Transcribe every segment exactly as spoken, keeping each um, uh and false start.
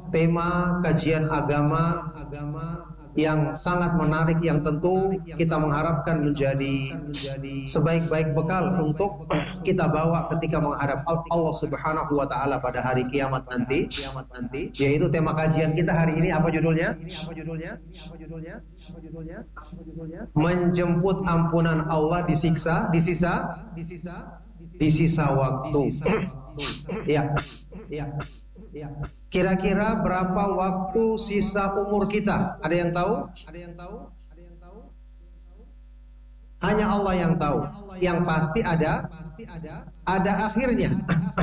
tema kajian agama yang sangat menarik, yang tentu kita mengharapkan menjadi sebaik-baik bekal untuk kita bawa ketika menghadap Allah Subhanahu wa taala pada hari kiamat nanti. Yaitu tema kajian kita hari ini apa judulnya? Menjemput ampunan Allah disiksa di sisa di sisa waktu. Ya. Ya. Ya. Kira-kira berapa waktu sisa umur kita? Ada yang tahu? Ada yang tahu? Ada yang tahu? Hanya Allah yang tahu. Yang pasti ada ada akhirnya.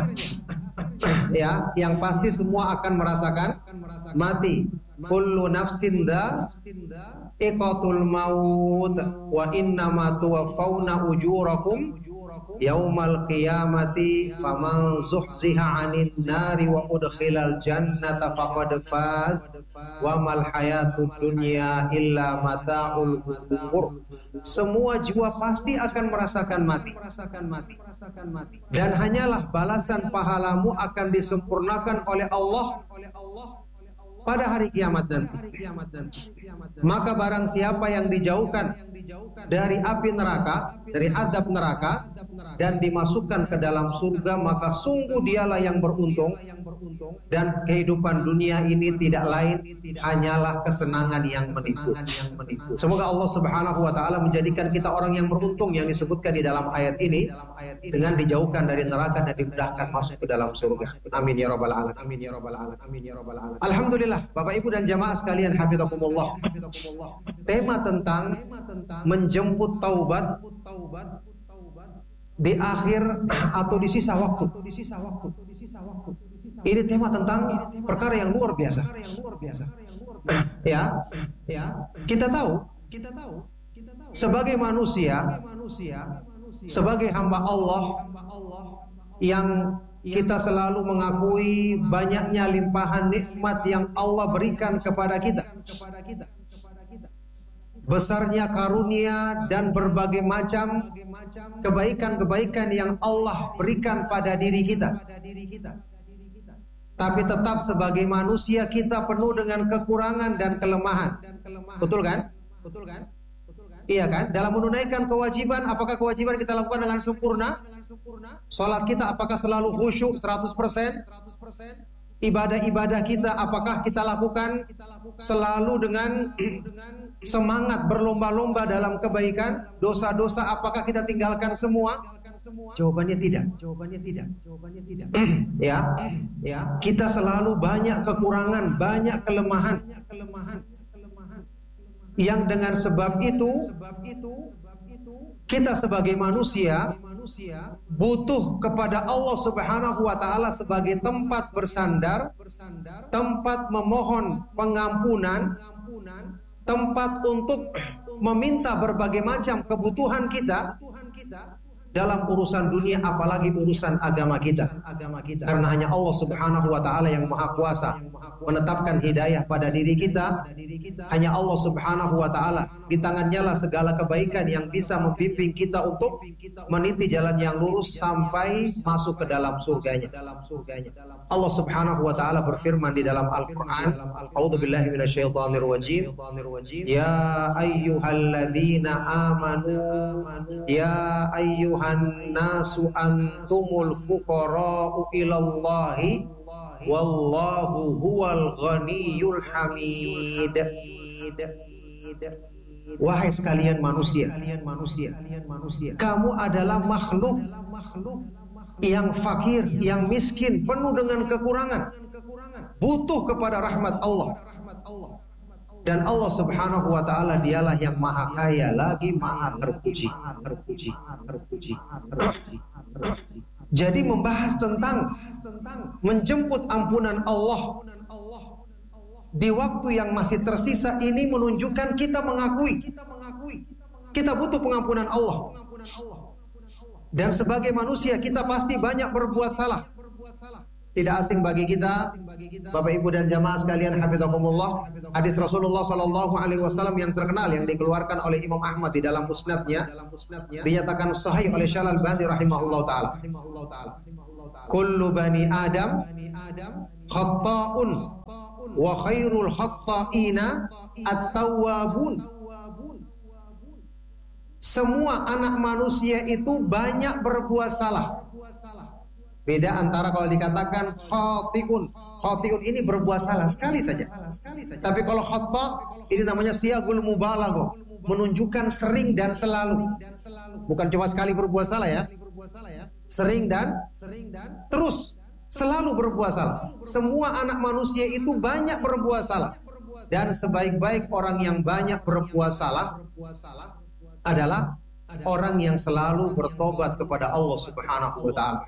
Ya, yang pasti semua akan merasakan mati. Kullu nafsin dha'iqatul maut wa innama tuwaffawna ujurakum yaumal qiyamati faman zuhziha 'anil nari wa udkhilal jannata faqad faz wa mal hayatud dunya illa mata'ul ghurur. Semua jiwa pasti akan merasakan mati. Dan hanyalah balasan pahalamu akan disempurnakan oleh Allah pada hari kiamat nanti. Maka barang siapa yang dijauhkan dari api neraka, dari azab neraka, dan dimasukkan ke dalam surga, maka sungguh dialah yang beruntung. Dan kehidupan dunia ini tidak lain hanyalah kesenangan yang menipu. Semoga Allah Subhanahu wa taala menjadikan kita orang yang beruntung yang disebutkan di dalam ayat ini, dengan dijauhkan dari neraka dan dimudahkan masuk ke dalam surga. Amin ya rabbal alamin. Amin ya rabbal alamin. Amin ya rabbal alamin. Alhamdulillah, Bapak Ibu dan jamaah sekalian hafizakumullah. Tema tentang menjemput taubat di akhir atau di sisa waktu. Ini tema tentang perkara yang luar biasa. Ya, ya. Kita tahu, kita tahu, sebagai manusia, sebagai hamba Allah yang kita selalu mengakui banyaknya limpahan nikmat yang Allah berikan kepada kita, besarnya karunia dan berbagai macam kebaikan-kebaikan yang Allah berikan pada diri kita. Tapi tetap sebagai manusia kita penuh dengan kekurangan dan kelemahan. Betul kan? Betul kan? Iya kan? Dalam menunaikan kewajiban, apakah kewajiban kita lakukan dengan sempurna? Salat kita apakah selalu khusyuk seratus persen? Ibadah-ibadah kita apakah kita lakukan selalu dengan semangat berlomba-lomba dalam kebaikan? Dosa-dosa apakah kita tinggalkan semua? Jawabannya tidak. Jawabannya tidak. Jawabannya tidak. Ya, ya. Kita selalu banyak kekurangan, banyak kelemahan. Yang dengan sebab itu, kita sebagai manusia butuh kepada Allah Subhanahu wa taala sebagai tempat bersandar, tempat memohon pengampunan, tempat untuk meminta berbagai macam kebutuhan kita dalam urusan dunia, apalagi urusan agama kita. Karena hanya Allah Subhanahu wa taala yang Maha Kuasa menetapkan hidayah pada diri kita. Hanya Allah Subhanahu wa taala, di tangannya lah segala kebaikan yang bisa membimbing kita untuk meniti jalan yang lurus sampai masuk ke dalam surganya. Allah Subhanahu wa taala berfirman di dalam Al-Qur'an, A'udzubillahi minasyaitonir rajim. Ya ayyuhalladzina amanu, ya ayyuhan nasu antumul fuqara'u ilallahi wallahu huwal ghaniyyul hamid. Wahai sekalian manusia, kamu adalah makhluk yang fakir, yang miskin, penuh dengan kekurangan, butuh kepada rahmat Allah. Dan Allah Subhanahu wa taala dialah yang maha kaya lagi maha terpuji. Jadi membahas tentang menjemput ampunan Allah di waktu yang masih tersisa ini menunjukkan kita mengakui kita butuh pengampunan Allah. Dan sebagai manusia kita pasti banyak berbuat salah. Tidak asing bagi kita, Bapak Ibu dan jamaah sekalian hafizakumullah, hadis Rasulullah sallallahu alaihi wasallam yang terkenal yang dikeluarkan oleh Imam Ahmad di dalam musnadnya, dinyatakan sahih oleh Syekh Al-Albani rahimahullah taala. Kullu bani Adam khata'un wa khairul khatta'ina at-tawwabun. Semua anak manusia itu banyak berbuat salah. Beda antara kalau dikatakan khati'un. Khati'un ini berbuat salah sekali saja. Tapi kalau khata' ini namanya siyagul mubalaghah, menunjukkan sering dan selalu. Bukan cuma sekali berbuat salah ya. Sering dan sering dan terus selalu berbuat salah. Semua anak manusia itu banyak berbuat salah. Dan sebaik-baik orang yang banyak berbuat salah adalah orang yang selalu bertobat kepada Allah Subhanahu wa taala.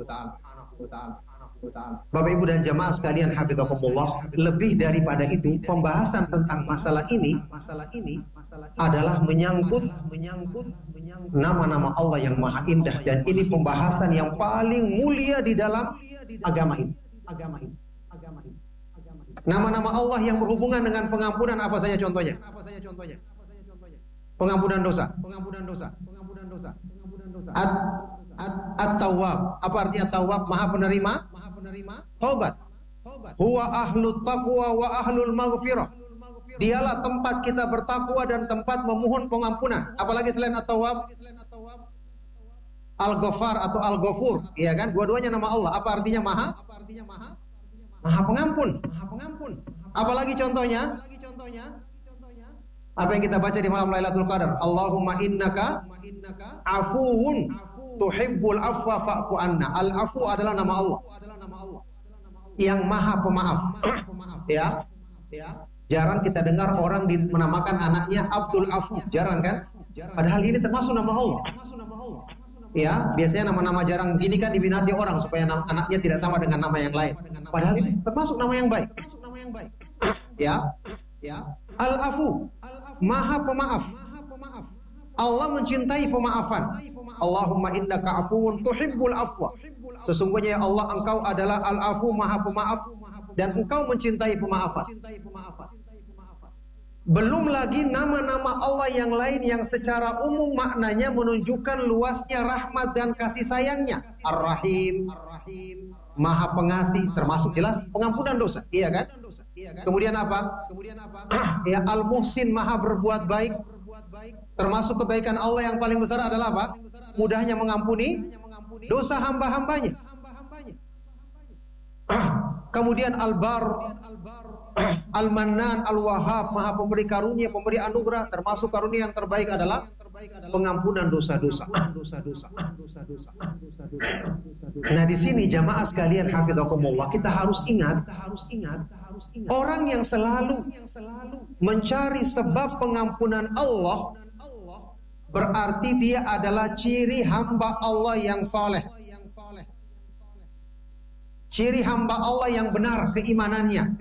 Bapak Ibu dan jamaah sekalian hafizakumullah, lebih daripada itu, pembahasan tentang masalah ini, masalah ini adalah menyangkut menyangkut nama-nama Allah yang maha indah, dan ini pembahasan yang paling mulia di dalam agama ini. Agama ini. Agama ini. Nama-nama Allah yang berhubungan dengan pengampunan apa saja contohnya? Apa saja contohnya? Pengampunan dosa, pengampunan dosa, pengampunan dosa, pengampunan dosa. At, at, at-tawwab. Apa artinya tawwab? Maha penerima, maha penerima taubat. Huwa ahlut taqwa wa ahlul maghfirah. Dialah tempat kita bertakwa dan tempat memohon pengampunan. Apalagi selain at-tawwab? Al-Ghaffar atau Al-Ghafur, iya kan? Dua-duanya nama Allah. Apa artinya maha? Apa artinya maha? Maha pengampun, maha pengampun. Apalagi contohnya? Apalagi contohnya? Apa yang kita baca di malam Lailatul Qadar? Allahumma innaka afuwun tuhibbul afwa fa'fu anna. Al-afu adalah nama Allah yang maha pemaaf. Ya, ya. Jarang kita dengar orang menamakan anaknya Abdul Afu. Jarang kan? Padahal ini termasuk nama Allah. Ya, biasanya nama-nama jarang gini kan diminati orang supaya anaknya tidak sama dengan nama yang lain. Padahal ini termasuk nama yang baik. Ya, ya. Al-Afu, maha pemaaf. Allah mencintai pemaafan. Allahumma innaka afuwun tuhibbul afwa. Sesungguhnya ya Allah, engkau adalah Al-Afu, maha pemaaf, dan engkau mencintai pemaafan. Belum lagi nama-nama Allah yang lain yang secara umum maknanya menunjukkan luasnya rahmat dan kasih sayangnya. Ar-Rahim, maha pengasih, termasuk jelas pengampunan dosa, iya kan? Kemudian apa? Kemudian apa? Ya, Al-Muhsin, maha berbuat baik. Termasuk kebaikan Allah yang paling besar adalah apa? Mudahnya mengampuni dosa hamba-hambanya. Kemudian Al-Bar, Al-Mannan, Al-Wahhab, maha pemberi karunia, pemberi anugerah. Termasuk karunia yang terbaik adalah pengampunan dosa-dosa. Nah, di sini jamaah sekalian hafizakumullah, kita harus ingat, kita harus ingat, orang yang selalu mencari sebab pengampunan Allah berarti dia adalah ciri hamba Allah yang soleh. Ciri hamba Allah yang benar keimanannya.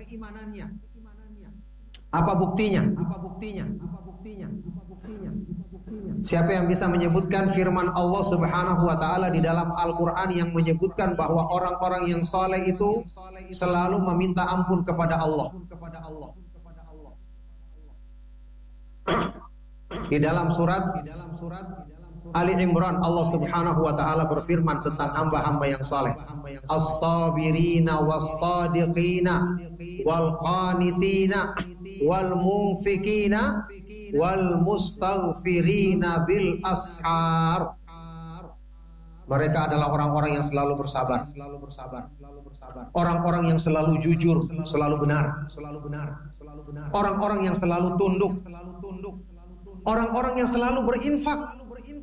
Apa buktinya? Apa buktinya? Apa buktinya? Siapa yang bisa menyebutkan firman Allah Subhanahu wa taala di dalam Al-Qur'an yang menyebutkan bahwa orang-orang yang saleh itu selalu meminta ampun kepada Allah. Di dalam surat di dalam surat Ali Imran, Allah Subhanahu wa taala berfirman tentang hamba-hamba yang saleh. As-sabirina was-sadiqina wal qanitina wal munfikina wal mustaghfirina bil ashar. Mereka adalah orang-orang yang selalu bersabar, selalu bersabar, selalu bersabar. Orang-orang yang selalu jujur, selalu benar, selalu benar, selalu benar. Orang-orang yang selalu tunduk, selalu tunduk. Orang-orang yang selalu berinfak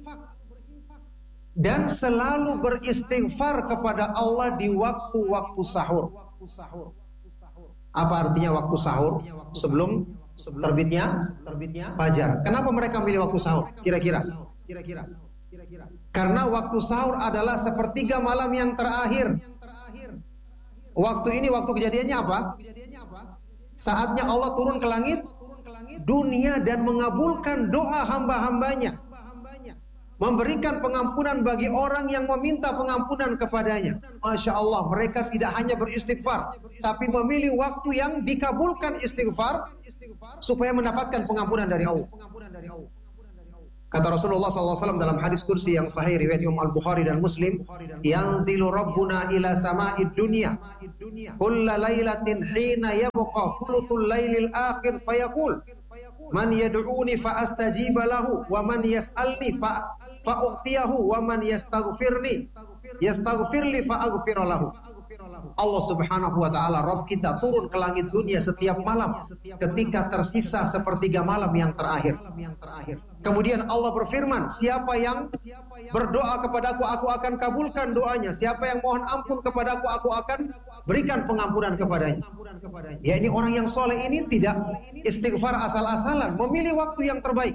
dan selalu beristighfar kepada Allah di waktu-waktu sahur. Apa artinya waktu sahur? Sebelum terbitnya terbitnya fajar. Kenapa mereka memilih waktu sahur? Kira-kira. Kira-kira. Karena waktu sahur adalah sepertiga malam yang terakhir. Waktu ini waktu kejadiannya apa? Saatnya Allah turun ke langit dunia dan mengabulkan doa hamba-hambanya, memberikan pengampunan bagi orang yang meminta pengampunan kepadanya. Masya Allah, mereka tidak hanya beristighfar, tapi memilih waktu yang dikabulkan istighfar supaya mendapatkan pengampunan dari Allah. Kata Rasulullah sallallahu alaihi wasallam dalam hadis kursi yang sahih riwayat Imam Al-Bukhari dan Muslim, yanzilu rabbuna ila sama'id dunya kulla lailatin hina yabqa thuluthul lailil akhir fayaqul man yad'uni fa astajiba lahu wa man yas'alni fa fa'u'tiyahu wa man yastaghfirni yastaghfirli fa aghfir lahu. Allah Subhanahu wa taala Rabb kita turun ke langit dunia setiap malam ketika tersisa sepertiga malam yang terakhir. Kemudian Allah berfirman, siapa yang berdoa kepadaku, aku akan kabulkan doanya. Siapa yang mohon ampun kepadaku, aku akan berikan pengampunan kepadanya. Ya, ini orang yang soleh ini tidak istighfar asal-asalan, memilih waktu yang terbaik.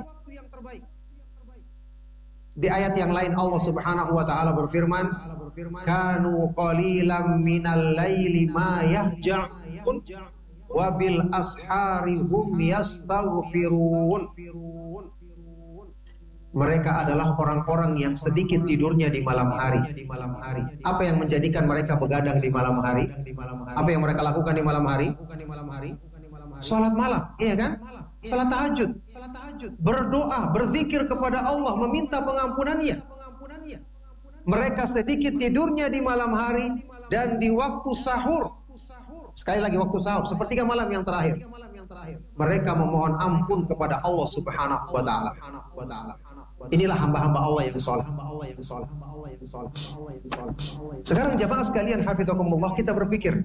Di ayat yang lain Allah Subhanahu wa taala berfirman, kanu qalilan minal laili ma yahja'un wa bil ashari hum yastaghfirun. Mereka adalah orang-orang yang sedikit tidurnya di malam hari. Apa yang menjadikan mereka begadang di malam hari? Apa yang mereka lakukan di malam hari? Salat malam, iya kan? Salat tahajud, berdoa, berzikir kepada Allah, meminta pengampunannya. Mereka sedikit tidurnya di malam hari dan di waktu sahur. Sekali lagi waktu sahur, sepertiga malam yang terakhir. Mereka memohon ampun kepada Allah Subhanahu wa taala. Inilah hamba-hamba Allah yang saleh. Sekarang jamaah sekalian hafizakumullah, kita berpikir.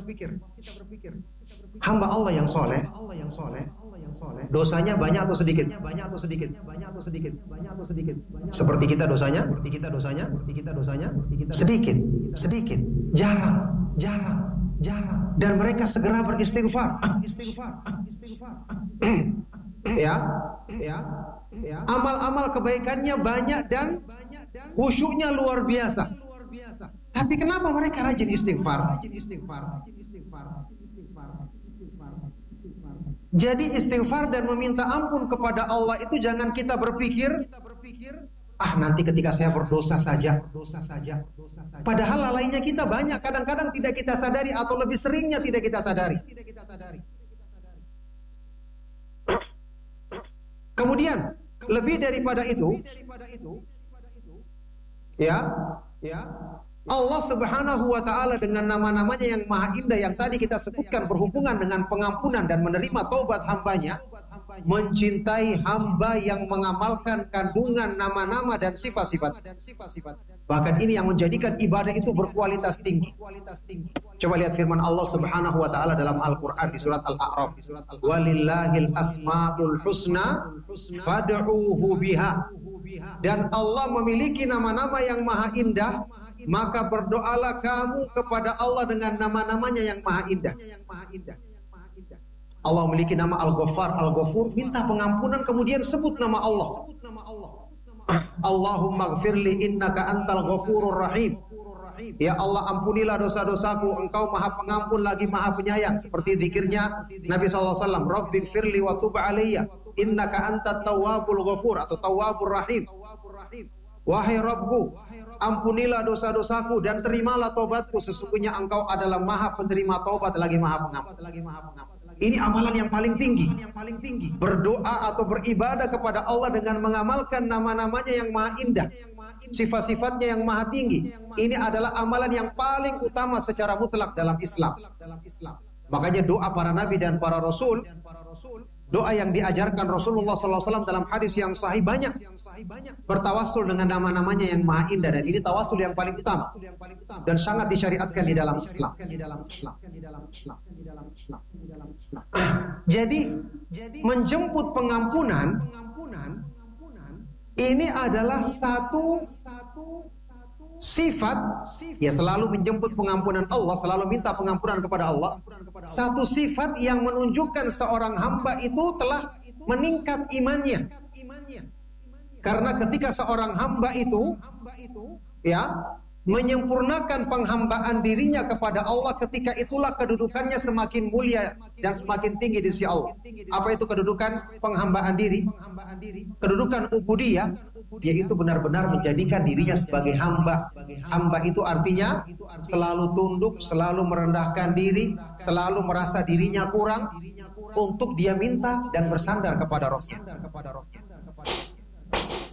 Hamba Allah yang saleh, dosanya banyak atau sedikit? Banyak atau sedikit? Banyak atau sedikit? Banyak atau sedikit? Seperti kita dosanya? Seperti kita dosanya? Seperti kita dosanya? Sedikit, sedikit, jarang, jarang, jarang. Dan mereka segera beristighfar. Istighfar, istighfar. Ya, ya, ya. Amal-amal kebaikannya banyak dan khusyuknya luar biasa. Tapi kenapa mereka rajin istighfar? Rajin istighfar, rajin istighfar, istighfar, istighfar. Jadi istighfar dan meminta ampun kepada Allah itu jangan kita berpikir, ah nanti ketika saya berdosa saja, berdosa saja. Padahal lalainya kita banyak, kadang-kadang tidak kita sadari atau lebih seringnya tidak kita sadari. Kemudian lebih daripada itu, ya, ya, Allah Subhanahu wa taala dengan nama-namanya yang maha indah yang tadi kita sebutkan berhubungan dengan pengampunan dan menerima taubat hambanya, mencintai hamba yang mengamalkan kandungan nama-nama dan sifat-sifat. Bahkan ini yang menjadikan ibadah itu berkualitas tinggi. Coba lihat firman Allah Subhanahu wa taala dalam Al-Qur'an di surat Al-A'raf. Walillahil asmaul husna fad'uuhu biha. Dan Allah memiliki nama-nama yang maha indah, maka berdoalah kamu kepada Allah dengan nama-namanya yang maha indah. Allah memiliki nama Al-Ghaffar, Al-Ghafur, minta pengampunan kemudian sebut nama Allah. Allahumma gfirli innaka antal ghafurur rahim. Ya Allah, ampunilah dosa-dosaku, Engkau maha pengampun lagi maha penyayang. Seperti zikirnya Nabi sallallahu alaihi wasallam, Rabbi gfirli wa tub alayya innaka antat tawwabul ghafur atau tawwabur rahim. Wahai Rabbku, ampunilah dosa-dosaku dan terimalah taubatku, sesungguhnya Engkau adalah maha penerima taubat lagi maha pengampun. Ini amalan yang paling tinggi. Berdoa atau beribadah kepada Allah dengan mengamalkan nama-namanya yang maha indah, sifat-sifatnya yang maha tinggi. Ini adalah amalan yang paling utama secara mutlak dalam Islam. Makanya doa para nabi dan para rasul, doa yang diajarkan Rasulullah sallallahu alaihi wasallam dalam hadis yang sahih banyak. Bertawasul dengan nama-namanya yang maha indah, dan ini tawasul yang paling utama dan sangat disyariatkan di dalam Islam. Jadi menjemput pengampunan ini adalah satu sifat, ya selalu menjemput pengampunan Allah, selalu minta pengampunan kepada Allah. Satu sifat yang menunjukkan seorang hamba itu telah meningkat imannya. Karena ketika seorang hamba itu ya menyempurnakan penghambaan dirinya kepada Allah, ketika itulah kedudukannya semakin mulia dan semakin tinggi di sisi Allah. Apa itu kedudukan penghambaan diri? Kedudukan ubudiyah, yaitu benar-benar menjadikan dirinya sebagai hamba. Hamba itu artinya selalu tunduk, selalu merendahkan diri, selalu merasa dirinya kurang untuk dia minta dan bersandar kepada Rabb-Nya.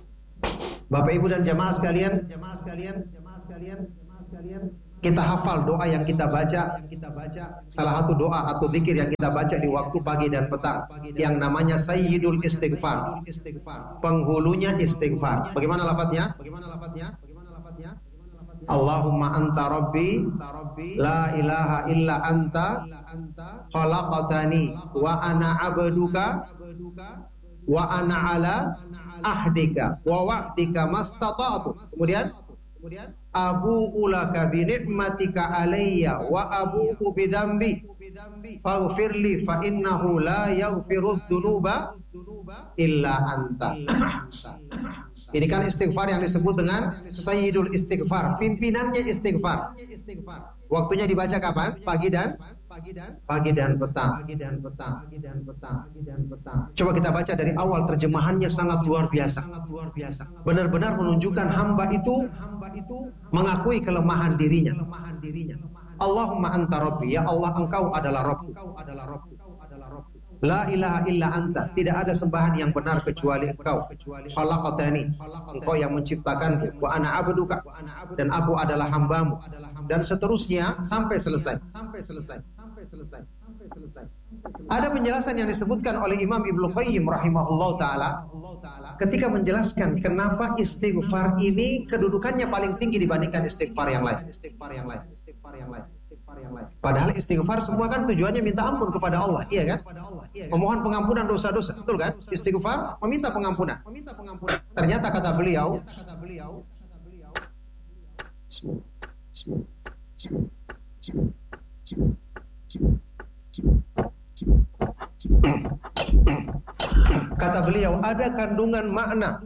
Bapak Ibu dan jamaah sekalian, jamaah sekalian, jamaah sekalian, jamaah sekalian, kita hafal doa yang kita baca, yang kita baca. Salah satu doa atau zikir yang kita baca di waktu pagi dan petang, yang namanya Sayyidul Istighfar. Penghulunya istighfar. Bagaimana lafadznya? Bagaimana lafadznya? Bagaimana lafadznya? Allahumma anta rabbi, la ilaha illa anta, khalaqtani wa ana abduka, wa ana ala ahdika wa wa'dika mastata'tu. Kemudian kemudian abu'u laka bi ni'matika alayya wa abu'u bi dzambi faghfirli fa innahu la yaghfiru dzunuba illa anta. Ini kan istighfar yang disebut dengan Sayyidul Istighfar, pimpinannya istighfar. Waktunya dibaca kapan? Pagi dan pagi dan pagi dan petang. Pagi dan petang. Pagi dan petang. Pagi dan petang. Coba kita baca dari awal, terjemahannya sangat luar biasa. Sangat luar biasa. Benar-benar menunjukkan hamba itu hamba itu mengakui kelemahan dirinya. Kelemahan dirinya. Allahumma anta rabbi, ya Allah engkau adalah Rabbku. Engkau adalah Rabbku. La ilaha illa anta, tidak ada sembahan yang benar kecuali engkau. Khalaqtani, engkau yang menciptakanku. Wa ana abduka, dan aku adalah hambamu. Dan seterusnya sampai selesai. Sampai selesai. Sampai selesai. Sampai selesai. Ada penjelasan yang disebutkan oleh Imam Ibnu Qayyim rahimahullah taala ketika menjelaskan kenapa istighfar ini kedudukannya paling tinggi dibandingkan istighfar yang lain. Istighfar yang lain. Istighfar yang lain. Padahal istighfar semua kan tujuannya minta ampun kepada Allah, iya kan? Memohon pengampunan dosa-dosa, betul kan? Istighfar meminta pengampunan. Meminta pengampunan. Ternyata kata beliau, kata beliau, kata beliau ada kandungan makna,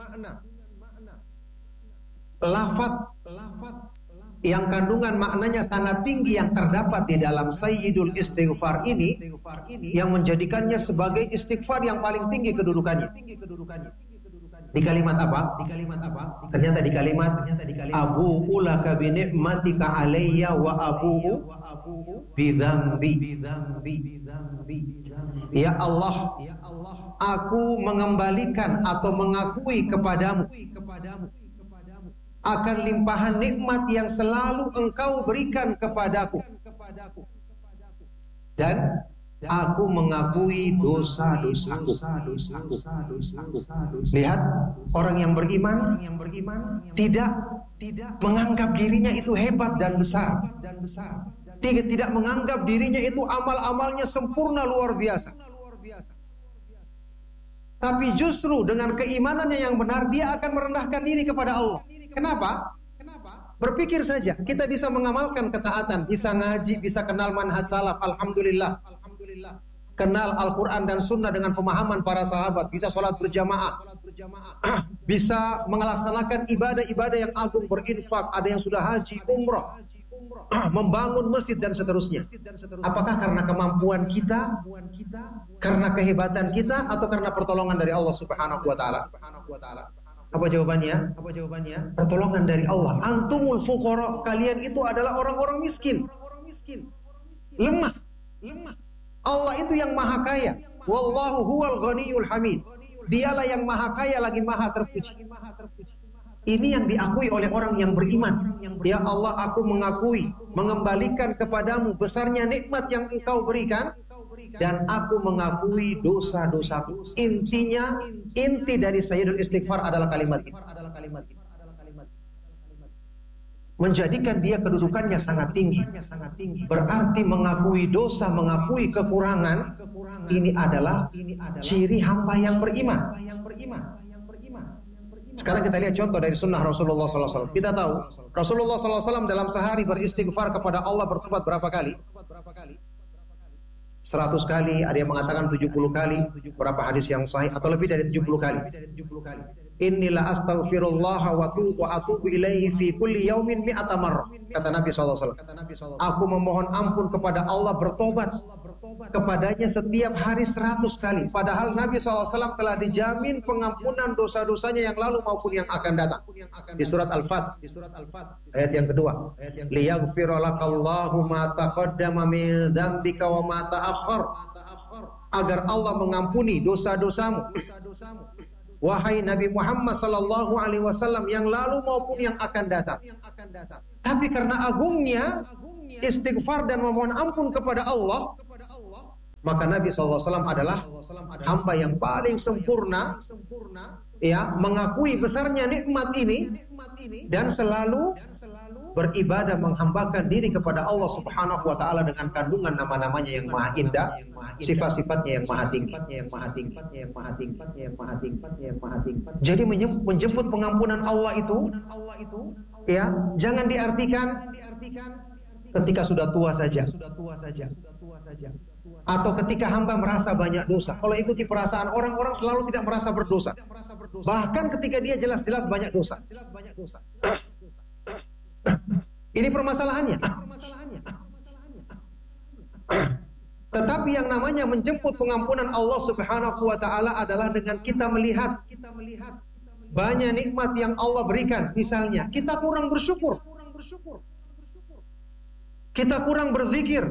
lafaz, lafaz yang kandungan maknanya sangat tinggi yang terdapat di dalam Sayyidul Istighfar ini, yang menjadikannya sebagai istighfar yang paling tinggi kedudukannya. Di kalimat apa? Di kalimat apa? Ternyata di kalimat Abu'u laka bi ni'matika alayya wa abu'u bi dzambi. Ya Allah, aku mengembalikan atau mengakui kepadamu akan limpahan nikmat yang selalu engkau berikan kepadaku, dan aku mengakui dosa-dosaku. Lihat, orang yang beriman, yang beriman tidak tidak menganggap dirinya itu hebat dan besar, dan besar. Tidak, tidak menganggap dirinya itu amal-amalnya sempurna luar biasa. Tapi justru dengan keimanannya yang benar, dia akan merendahkan diri kepada Allah. Kenapa? Kenapa? Berpikir saja, kita bisa mengamalkan ketaatan, bisa ngaji, bisa kenal manhaj salaf, alhamdulillah. Alhamdulillah. Kenal Al-Quran dan Sunnah dengan pemahaman para sahabat, bisa sholat berjamaah, bisa melaksanakan ibadah-ibadah yang agung, berinfak, ada yang sudah haji, umrah, membangun masjid dan seterusnya. Apakah karena kemampuan kita, karena kehebatan kita, atau karena pertolongan dari Allah Subhanahu wa taala? Apa jawabannya? Apa jawabannya? Pertolongan dari Allah. Antumul fuqara, kalian itu adalah orang-orang miskin. Lemah. Lemah. Allah itu yang maha kaya. Wallahu huwal ghaniyul hamid. Dialah yang maha kaya lagi maha terpuji. Ini yang diakui oleh orang yang beriman. Ya Allah, aku mengakui, mengembalikan kepadamu besarnya nikmat yang engkau berikan, dan aku mengakui dosa-dosaku. Intinya, inti dari Sayyidul Istighfar adalah kalimat ini. Menjadikan dia kedudukannya sangat tinggi. Berarti mengakui dosa, mengakui kekurangan, ini adalah ciri hamba yang beriman. Sekarang kita lihat contoh dari sunnah Rasulullah sallallahu alaihi wasallam. Kita tahu Rasulullah sallallahu alaihi wasallam dalam sehari beristighfar kepada Allah bertobat berapa kali? seratus kali, ada yang mengatakan tujuh puluh kali, berapa hadis yang sahih, atau lebih dari tujuh puluh kali. Innila astaghfirullah wa atubu ilaihi fi kulli yaumin mi'ata marrah. Kata Nabi sallallahu alaihi wasallam, aku memohon ampun kepada Allah, bertobat kepadanya setiap hari seratus kali. Padahal Nabi sallallahu alaihi wasallam telah dijamin pengampunan dosa-dosanya yang lalu maupun yang akan datang. Di surat Al-Fat, di surat Al-Fat ayat yang kedua, liyaghfira lakallahu ma taqaddama min dzambika wa ma ta'akhkhar, agar Allah mengampuni dosa-dosamu wahai Nabi Muhammad sallallahu alaihi wasallam yang lalu maupun yang akan datang. Tapi karena agungnya istighfar dan memohon ampun kepada Allah, maka Nabi sallallahu alaihi wasallam adalah hamba yang paling sempurna, ya, mengakui besarnya nikmat ini dan selalu beribadah menghambakan diri kepada Allah Subhanahu wa taala dengan kandungan nama-namanya yang maha indah, sifat-sifatnya yang maha tinggi, yang maha tinggi, yang maha tinggi, yang maha tinggi, yang maha tinggi. Jadi menjemput pengampunan Allah itu, ya, jangan diartikan ketika sudah tua saja, atau ketika hamba merasa banyak dosa. Kalau ikuti perasaan orang-orang selalu tidak merasa berdosa. Bahkan ketika dia jelas-jelas banyak dosa. Ini permasalahannya. Tetapi yang namanya menjemput pengampunan Allah Subhanahu wa taala adalah dengan kita melihat banyak nikmat yang Allah berikan. Misalnya, kita kurang bersyukur. Kita kurang berzikir.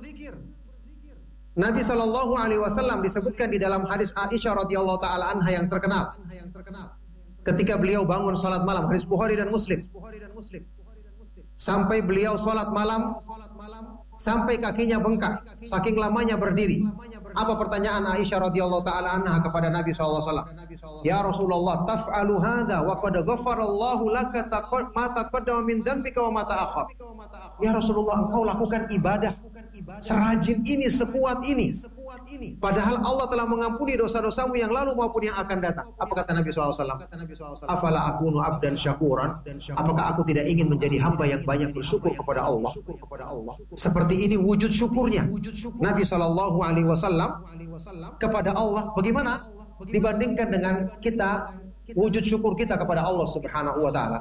Nabi sallallahu alaihi wasallam disebutkan di dalam hadis Aisyah radhiyallahu taala anha yang terkenal. Ketika beliau bangun salat malam, hadis Bukhari dan Muslim. Sampai beliau salat malam sampai kakinya bengkak, saking lamanya berdiri. Apa pertanyaan Aisyah radhiyallahu taala anha kepada Nabi sallallahu alaihi wasallam? Ya Rasulullah, taf'alu hadza wa qad ghafarallahu laka ma taqaddama min dhanbika wa ma ta'akhkhar. Ya Rasulullah, engkau lakukan ibadah serajin ini, sekuat ini, padahal Allah telah mengampuni dosa-dosamu yang lalu maupun yang akan datang. Apa kata Nabi sallallahu alaihi wasallam? Afala akunu abdan syakuran? Apakah aku tidak ingin menjadi hamba yang banyak bersyukur kepada Allah? Seperti ini wujud syukurnya Nabi sallallahu alaihi wasallam kepada Allah. Bagaimana dibandingkan dengan kita, wujud syukur kita kepada Allah Subhanahu wa taala?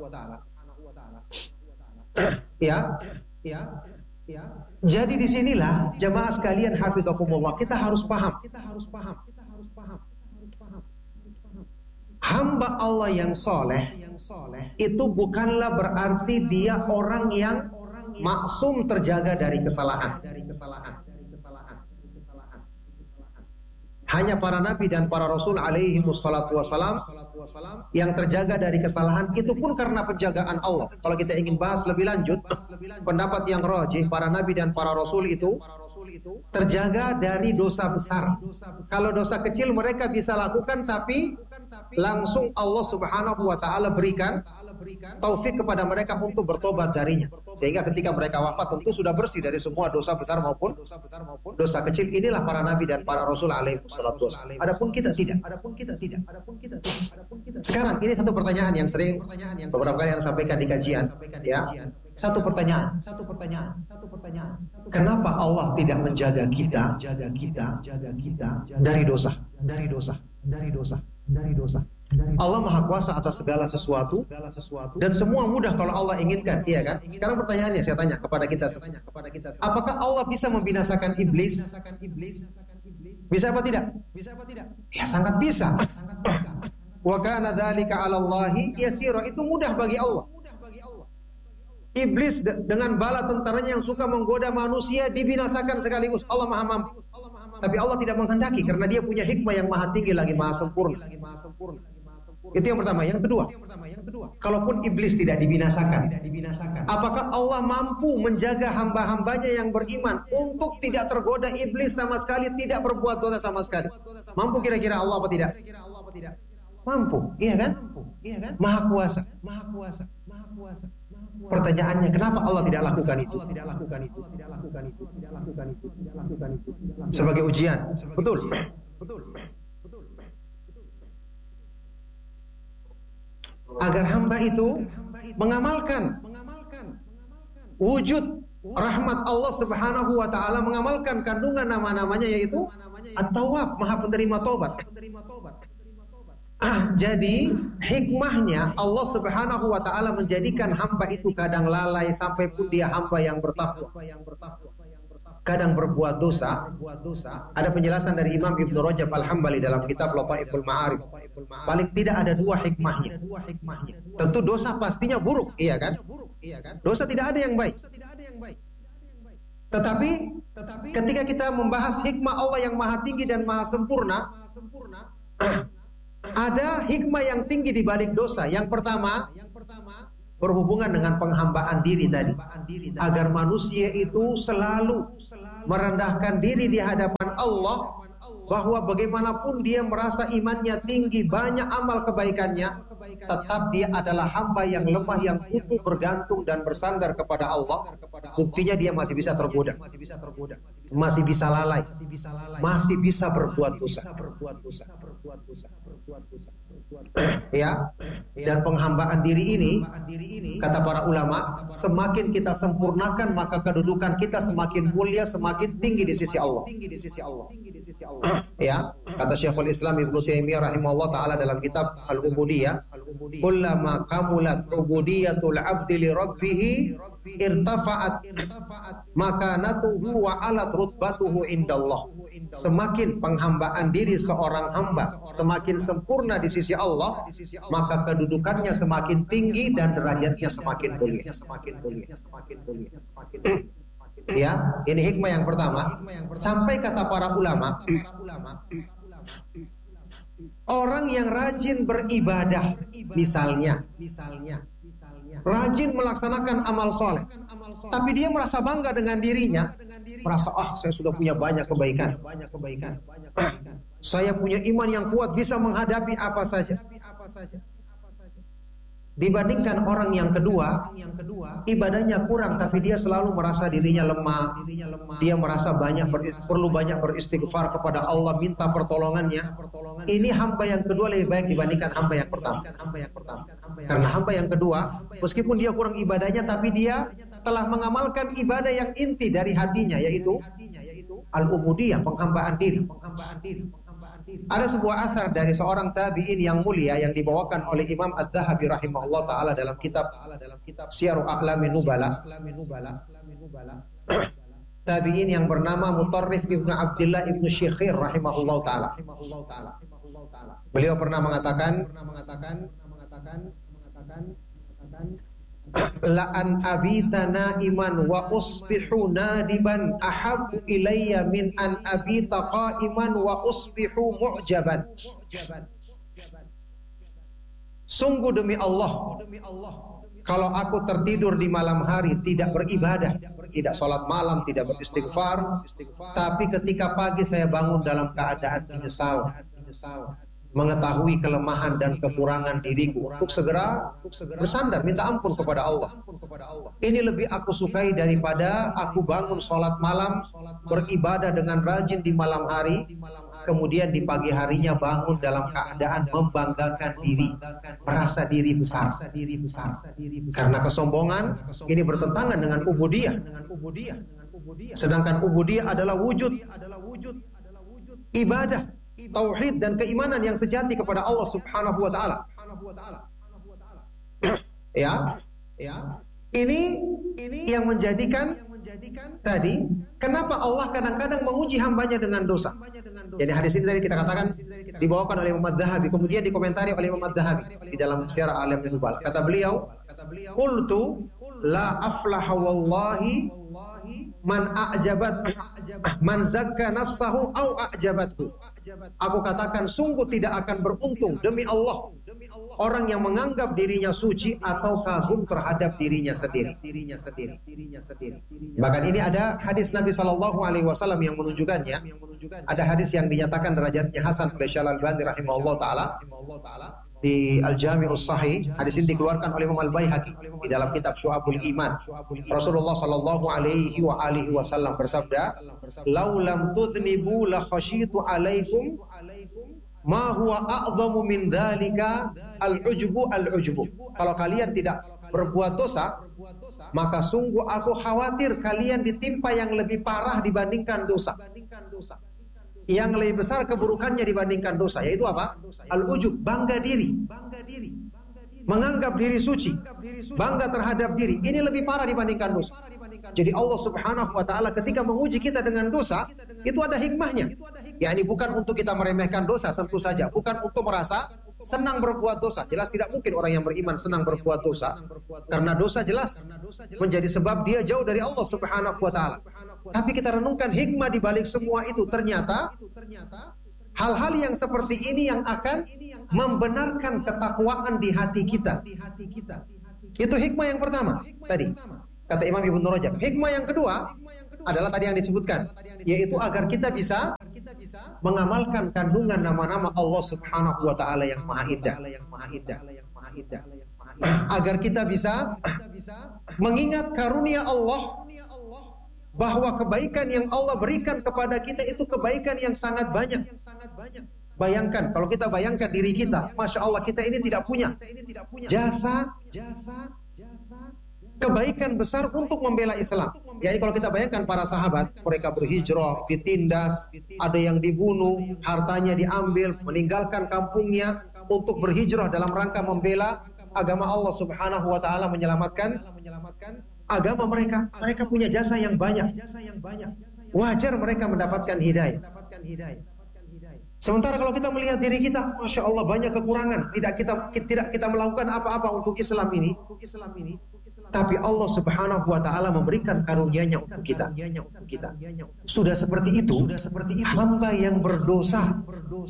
Ya, ya, ya. Jadi disinilah jamaah sekalian hafizakumullah, kita harus paham. Kita harus paham. Kita harus paham. Hamba Allah yang soleh itu bukanlah berarti dia orang yang maksum terjaga dari kesalahan. Hanya para nabi dan para rasul alaihi wassalatu wassalam yang terjaga dari kesalahan, itu pun karena penjagaan Allah. Kalau kita ingin bahas lebih lanjut, pendapat yang rajih, para nabi dan para rasul itu terjaga dari dosa besar. Kalau dosa kecil mereka bisa lakukan, tapi langsung Allah Subhanahu wa taala berikan taufik kepada mereka untuk bertobat darinya, sehingga ketika mereka wafat tentu sudah bersih dari semua dosa besar maupun dosa kecil. Inilah para nabi dan para rasul alaihi wassalatu wassalam. Adapun kita tidak. Adapun kita tidak. Adapun kita tidak. Sekarang ini satu pertanyaan yang sering beberapa kali yang sampaikan di kajian, ya. Satu pertanyaan, satu pertanyaan, satu pertanyaan. Kenapa Allah tidak menjaga kita, jaga kita, jaga kita dari dosa, dari dosa, dari dosa, dari dosa? Allah Maha Kuasa atas segala sesuatu, dan semua mudah kalau Allah inginkan, iya kan? Sekarang pertanyaannya saya tanya kepada kita, apakah Allah bisa membinasakan iblis? Bisa apa tidak? Bisa apa tidak? Ya sangat bisa. Wa kana dzalika 'ala Allahi yasira. Itu mudah bagi Allah. Iblis dengan bala tentaranya yang suka menggoda manusia dibinasakan sekaligus. Allah Maha mampu. Tapi Allah tidak menghendaki karena Dia punya hikmah yang maha tinggi lagi maha sempurna. Itu yang pertama. Yang kedua, kalaupun iblis tidak dibinasakan, apakah Allah mampu menjaga hamba-hambanya yang beriman untuk tidak tergoda iblis sama sekali, tidak berbuat dosa sama sekali? Mampu kira-kira Allah apa tidak? Mampu, iya kan? Iya kan? Maha kuasa, maha kuasa, maha kuasa. Pertanyaannya, kenapa Allah tidak lakukan itu? Allah tidak lakukan itu, tidak lakukan itu, tidak lakukan itu, tidak lakukan itu. Sebagai ujian, betul, betul, betul. Agar hamba itu mengamalkan wujud rahmat Allah Subhanahu wa taala, mengamalkan kandungan nama-namanya yaitu At-Tawwab, Maha penerima tobat. Ah, jadi hikmahnya Allah Subhanahu wa taala menjadikan hamba itu kadang lalai sampai pun dia hamba yang bertakwa, kadang berbuat dosa. Ada penjelasan dari Imam Ibnu Rajab Al-Hambali dalam kitab Lataiful Ma'arif. Paling tidak ada dua hikmahnya. Tentu dosa pastinya buruk, iya kan? Dosa tidak ada yang baik. Tetapi ketika kita membahas hikmah Allah yang maha tinggi dan maha sempurna, Ada hikmah yang tinggi di balik dosa. Yang pertama, berhubungan dengan penghambaan diri tadi, agar manusia itu selalu merendahkan diri di hadapan Allah, bahwa bagaimanapun dia merasa imannya tinggi, banyak amal kebaikannya, tetap dia adalah hamba yang lemah, yang butuh bergantung dan bersandar kepada Allah. Buktinya dia masih bisa tergoda, masih bisa lalai, masih bisa berbuat dosa. Ya, dan penghambaan diri ini, kata para ulama, semakin kita sempurnakan, maka kedudukan kita semakin mulia, semakin tinggi di sisi Allah. Ya, kata Syekhul Islam Ibnu Taimiyah rahimahullah taala dalam kitab Al-Ubudiyah, kullama kamulat ubudiyatul abdi li rabbih irtafa'at makanatuhu wa alat rutbatuhu indallah. Semakin penghambaan diri seorang hamba semakin sempurna di sisi Allah, maka kedudukannya semakin tinggi dan derajatnya semakin mulia. Ya, ini hikmah yang pertama. Sampai kata para ulama, orang yang rajin beribadah, misalnya, rajin melaksanakan amal soleh, tapi dia merasa bangga dengan dirinya, merasa ah saya sudah punya banyak kebaikan, saya punya iman yang kuat, bisa menghadapi apa saja. Dibandingkan orang yang kedua, ibadahnya kurang, tapi dia selalu merasa dirinya lemah. Dia merasa banyak ber, perlu banyak beristighfar kepada Allah, minta pertolongannya. Ini hamba yang kedua lebih baik dibandingkan hamba yang pertama. Karena hamba yang kedua, meskipun dia kurang ibadahnya, tapi dia telah mengamalkan ibadah yang inti dari hatinya, yaitu al-ubudiyah, penghambaan diri. Ada sebuah athar dari seorang tabi'in yang mulia yang dibawakan oleh Imam Adz-Dzahabi rahimahullah taala dalam kitab Syiar A'lamin Nubala. Tabi'in yang bernama Mutarrif ibnu Abdullah ibnu Syikhir rahimahullah taala. Beliau pernah mengatakan, la an abita naiman wa usbihu nadiban ahabbu ilayya min an abita qa'iman wa usbihu mu'jaban. Sungguh demi Allah, kalau aku tertidur di malam hari tidak beribadah, tidak sholat malam, tidak beristighfar, tapi ketika pagi saya bangun dalam keadaan menyesal, mengetahui kelemahan dan kekurangan diriku, untuk segera bersandar, minta ampun kepada Allah. Ini lebih aku sukai daripada aku bangun sholat malam, beribadah dengan rajin di malam hari, kemudian di pagi harinya bangun dalam keadaan membanggakan diri, merasa diri besar. Karena kesombongan ini bertentangan dengan ubudiyah. Sedangkan ubudiyah adalah wujud ibadah, tauhid dan keimanan yang sejati kepada Allah Subhanahu wa taala. Ya, ya. Ini ini yang menjadikan tadi kenapa Allah kadang-kadang menguji hambanya dengan dosa. Jadi hadis ini tadi kita katakan dibawakan oleh Imam Adz-Dzahabi, kemudian dikomentari oleh Imam Adz-Dzahabi di dalam Syiar A'lamin Nubala. Kata beliau, "Qultu la aflaha wallahi man a'jabat man zakka nafsahu au a'jabathu." Aku katakan sungguh tidak akan beruntung demi Allah orang yang menganggap dirinya suci atau kagum terhadap dirinya sendiri. Bahkan ini ada hadis Nabi Shallallahu Alaihi Wasallam yang menunjukkannya. Ada hadis yang dinyatakan derajatnya hasan oleh Syekh Al-Albani rahimahullah taala di Al-Jami'us Sahih. Hadis ini dikeluarkan oleh Imam Al-Baihaqi di dalam kitab Syu'abul Iman. Rasulullah sallallahu alaihi wa alihi wasallam bersabda, "Lau lam tudhnibu la khasyitu alaikum ma huwa a'zamu min dzalika al-ujbu al-ujbu." Kalau kalian tidak berbuat dosa, maka sungguh aku khawatir kalian ditimpa yang lebih parah dibandingkan dosa. Yang lebih besar keburukannya dibandingkan dosa, yaitu apa? Al-ujub, bangga diri. Menganggap diri suci, bangga terhadap diri. Ini lebih parah dibandingkan dosa. Jadi Allah Subhanahu wa taala ketika menguji kita dengan dosa, itu ada hikmahnya. Ya, ini bukan untuk kita meremehkan dosa, tentu saja. Bukan untuk merasa senang berbuat dosa. Jelas tidak mungkin orang yang beriman senang berbuat dosa. Karena dosa jelas menjadi sebab dia jauh dari Allah Subhanahu wa taala. Tapi kita renungkan hikmah di balik semua itu, ternyata Hal-hal yang seperti ini yang akan membenarkan ketakwaan di hati kita. Itu hikmah yang pertama tadi, kata Imam Ibnu Rajab. Hikmah yang kedua adalah tadi yang disebutkan, yaitu agar kita bisa mengamalkan kandungan nama-nama Allah Subhanahu wa taala yang Maha Indah. Agar kita bisa mengingat karunia Allah, bahwa kebaikan yang Allah berikan kepada kita itu kebaikan yang sangat banyak. Bayangkan, kalau kita bayangkan diri kita, Masya Allah, kita ini tidak punya jasa kebaikan besar untuk membela Islam. Jadi kalau kita bayangkan para sahabat, mereka berhijrah, ditindas, ada yang dibunuh, hartanya diambil, meninggalkan kampungnya untuk berhijrah dalam rangka membela agama Allah Subhanahu wa taala, menyelamatkan agama mereka. Mereka punya jasa yang banyak. Wajar mereka mendapatkan hidayah. Sementara kalau kita melihat diri kita, Masya Allah, banyak kekurangan. Tidak kita tidak kita melakukan apa-apa untuk Islam ini. Tapi Allah Subhanahu wa taala memberikan karunia-Nya untuk kita. Sudah seperti itu, hamba yang berdosa,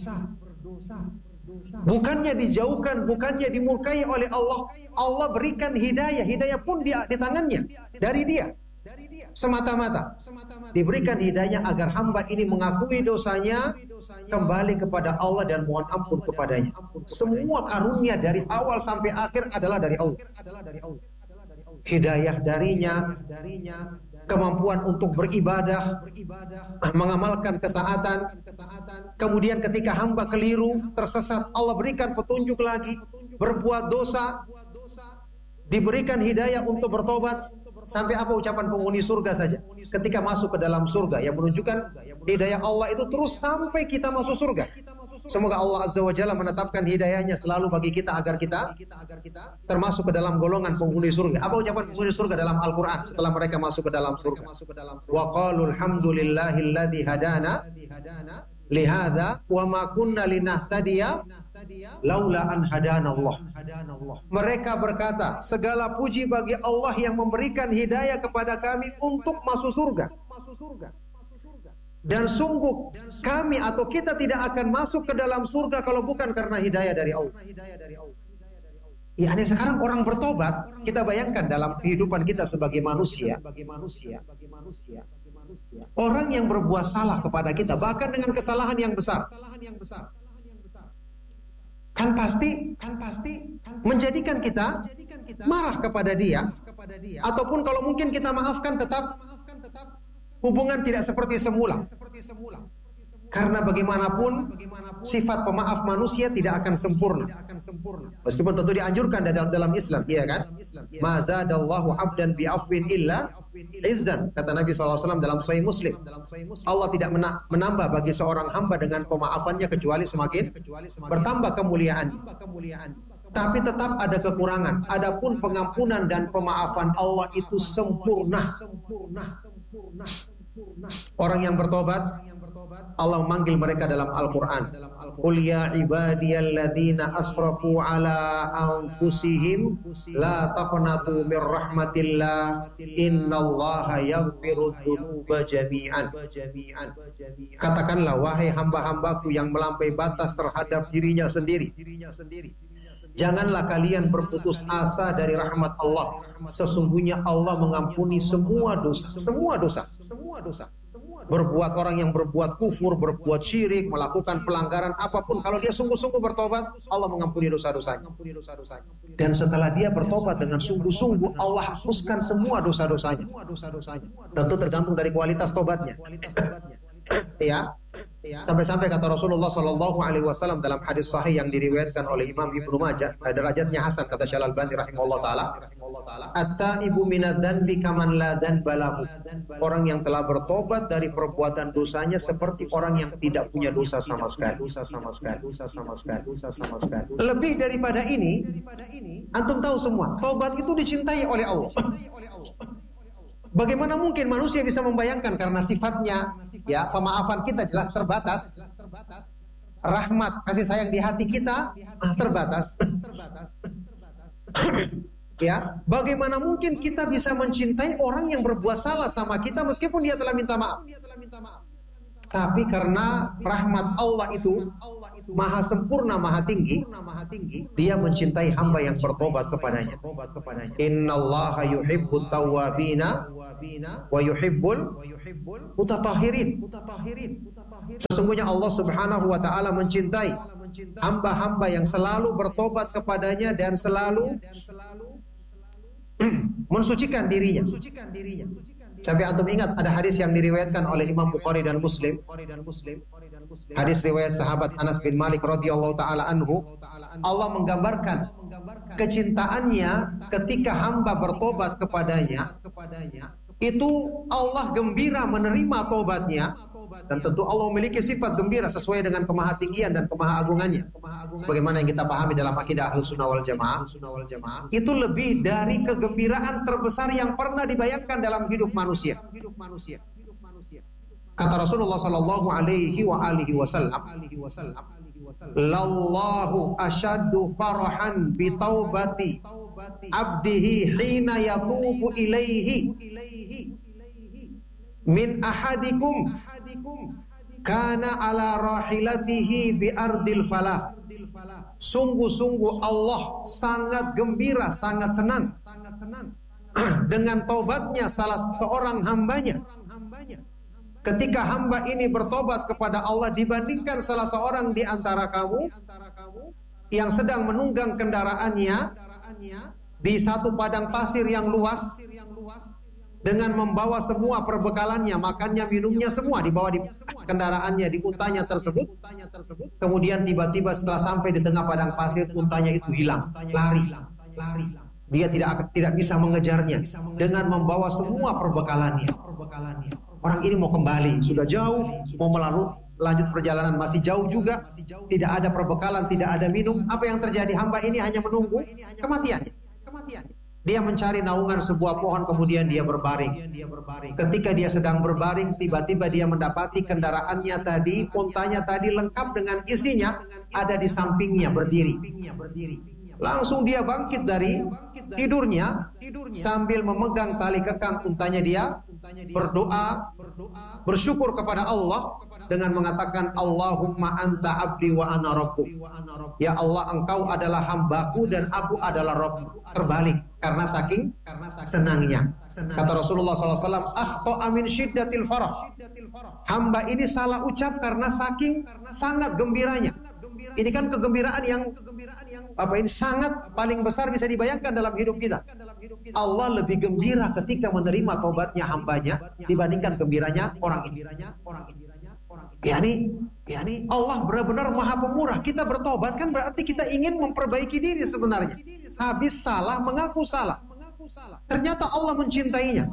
bukannya dijauhkan, bukannya dimurkai oleh Allah, Allah berikan hidayah. Hidayah pun di, di tangannya, dari Dia. Semata-mata diberikan hidayah agar hamba ini mengakui dosanya, kembali kepada Allah dan mohon ampun kepadanya. Semua karunia dari awal sampai akhir adalah dari Allah. Hidayah darinya, kemampuan untuk beribadah, mengamalkan ketaatan. Kemudian ketika hamba keliru, tersesat, Allah berikan petunjuk lagi. Berbuat dosa, diberikan hidayah untuk bertobat. Sampai apa ucapan penghuni surga saja ketika masuk ke dalam surga, yang menunjukkan hidayah Allah itu terus sampai kita masuk surga. Semoga Allah Azza wa Jalla menetapkan hidayahnya selalu bagi kita agar kita termasuk ke dalam golongan penghuni surga. Apa ucapan penghuni surga dalam Al-Quran setelah mereka masuk ke dalam surga? Wa qalu alhamdulillahilladzi hadana lihadza wa ma kunna linahtadiya laula an hadanallah. Mereka berkata, segala puji bagi Allah yang memberikan hidayah kepada kami untuk masuk surga. Dan sungguh kami atau kita tidak akan masuk ke dalam surga kalau bukan karena hidayah dari Allah. Ya, ini sekarang orang bertobat, kita bayangkan dalam kehidupan kita sebagai manusia. Orang yang berbuat salah kepada kita, bahkan dengan kesalahan yang besar, kan pasti, kan pasti menjadikan kita marah kepada dia, ataupun kalau mungkin kita maafkan, tetap hubungan tidak seperti semula. Karena bagaimanapun sifat pemaaf manusia tidak akan sempurna. Meskipun tentu dianjurkan dalam dalam Islam, iya kan? Ma zadallahu 'abdan bi'afwin illa izzan, kata Nabi sallallahu alaihi wasallam dalam Sahih Muslim. Allah tidak menambah bagi seorang hamba dengan pemaafannya kecuali semakin bertambah kemuliaan. Tapi tetap ada kekurangan. Adapun pengampunan dan pemaafan Allah itu sempurna. Orang yang bertobat, Allah memanggil mereka dalam Al-Quran. Qul ya ibadiyalladzina asrafu ala anfusihim la taqnatu mir rahmatillah innallaha yaghfirudz dzunuba jami'an. Katakanlah, wahai hamba-hambaku yang melampaui batas terhadap dirinya sendiri, janganlah kalian berputus asa dari rahmat Allah. Sesungguhnya Allah mengampuni semua dosa, semua dosa, semua dosa. Berbuat orang yang berbuat kufur, berbuat syirik, melakukan pelanggaran apapun, kalau dia sungguh-sungguh bertobat, Allah mengampuni dosa-dosanya. Dan setelah dia bertobat dengan sungguh-sungguh, Allah hapuskan semua dosa-dosanya. Tentu tergantung dari kualitas tobatnya. Ya. Sampai-sampai kata Rasulullah Shallallahu Alaihi Wasallam dalam hadis sahih yang diriwayatkan oleh Imam Ibnu Majah, derajatnya hasan, kata Syekh Al-Albani rahimahullah taala, at-taibu minadz-dzanbi kaman la dzanba lahu. Orang yang telah bertobat dari perbuatan dosanya seperti orang yang tidak punya dosa sama sekali. Dosa sama sekali, dosa sama sekali, dosa sama sekali. Lebih daripada ini, antum tahu semua, tobat itu dicintai oleh Allah. Bagaimana mungkin manusia bisa membayangkan, karena sifatnya, ya, pemaafan kita jelas terbatas, rahmat kasih sayang di hati kita terbatas. Ya, bagaimana mungkin kita bisa mencintai orang yang berbuat salah sama kita meskipun dia telah minta maaf? Tapi karena rahmat Allah itu maha sempurna, maha tinggi, dia mencintai hamba yang bertobat kepadanya. Innallaha yuhibbut tawwabina wa yuhibbul mutatahhirin. Sesungguhnya Allah Subhanahu wa taala mencintai hamba-hamba yang selalu bertobat kepadanya dan selalu mensucikan dirinya. Sampai antum ingat ada hadis yang diriwayatkan oleh Imam Bukhari dan Muslim. Hadis riwayat sahabat Anas bin Malik radhiyallahu taala anhu. Allah menggambarkan kecintaannya ketika hamba bertobat kepadanya. Itu Allah gembira menerima tobatnya. Dan tentu Allah memiliki sifat gembira sesuai dengan kemahatinggian dan kemahaagungannya. Sebagaimana yang kita pahami dalam akidah Ahlus Sunnah wal Jamaah, itu lebih dari kegembiraan terbesar yang pernah dibayangkan dalam hidup manusia. Kata Rasulullah sallallahu alaihi wa alihi wasallam, "Lallahu asyaddu farahan bi taubati abdihi hina yatubu ilaihi min ahadikum kana ala rahilatihi bi ardil falah." Sungguh-sungguh Allah sangat gembira, sangat senang dengan taubatnya salah seorang hambanya. Ketika hamba ini bertobat kepada Allah dibandingkan salah seorang di antara kamu yang sedang menunggang kendaraannya di satu padang pasir yang luas dengan membawa semua perbekalannya, makannya, minumnya semua dibawa di kendaraannya, di untanya tersebut. Kemudian tiba-tiba setelah sampai di tengah padang pasir, untanya itu hilang, lari, lari. Dia tidak tidak bisa mengejarnya dengan membawa semua perbekalannya. Orang ini mau kembali, sudah jauh, mau melalui lanjut perjalanan masih jauh juga, tidak ada perbekalan, tidak ada minum. Apa yang terjadi? Hamba ini hanya menunggu kematian. Dia mencari naungan sebuah pohon, kemudian dia berbaring. Ketika dia sedang berbaring, tiba-tiba dia mendapati kendaraannya tadi, untanya tadi lengkap dengan isinya, ada di sampingnya berdiri. Langsung dia bangkit dari tidurnya sambil memegang tali kekang untanya, dia berdoa, bersyukur kepada Allah dengan mengatakan, Allahumma anta abdi wa ana rabbuk. Ya Allah, engkau adalah hambaku dan aku adalah Rabb. Terbalik karena saking senangnya. Kata Rasulullah sallallahu alaihi wasallam, akhta min syiddatil farah. Hamba ini salah ucap karena saking sangat gembiranya. Ini kan kegembiraan yang apa ini sangat paling besar bisa dibayangkan dalam hidup kita. Allah lebih gembira ketika menerima taubatnya hambanya dibandingkan gembiranya orang ini. Yani, yani Allah benar-benar Maha Pemurah. Kita bertobat kan berarti kita ingin memperbaiki diri sebenarnya. Habis salah mengaku salah. Ternyata Allah mencintainya.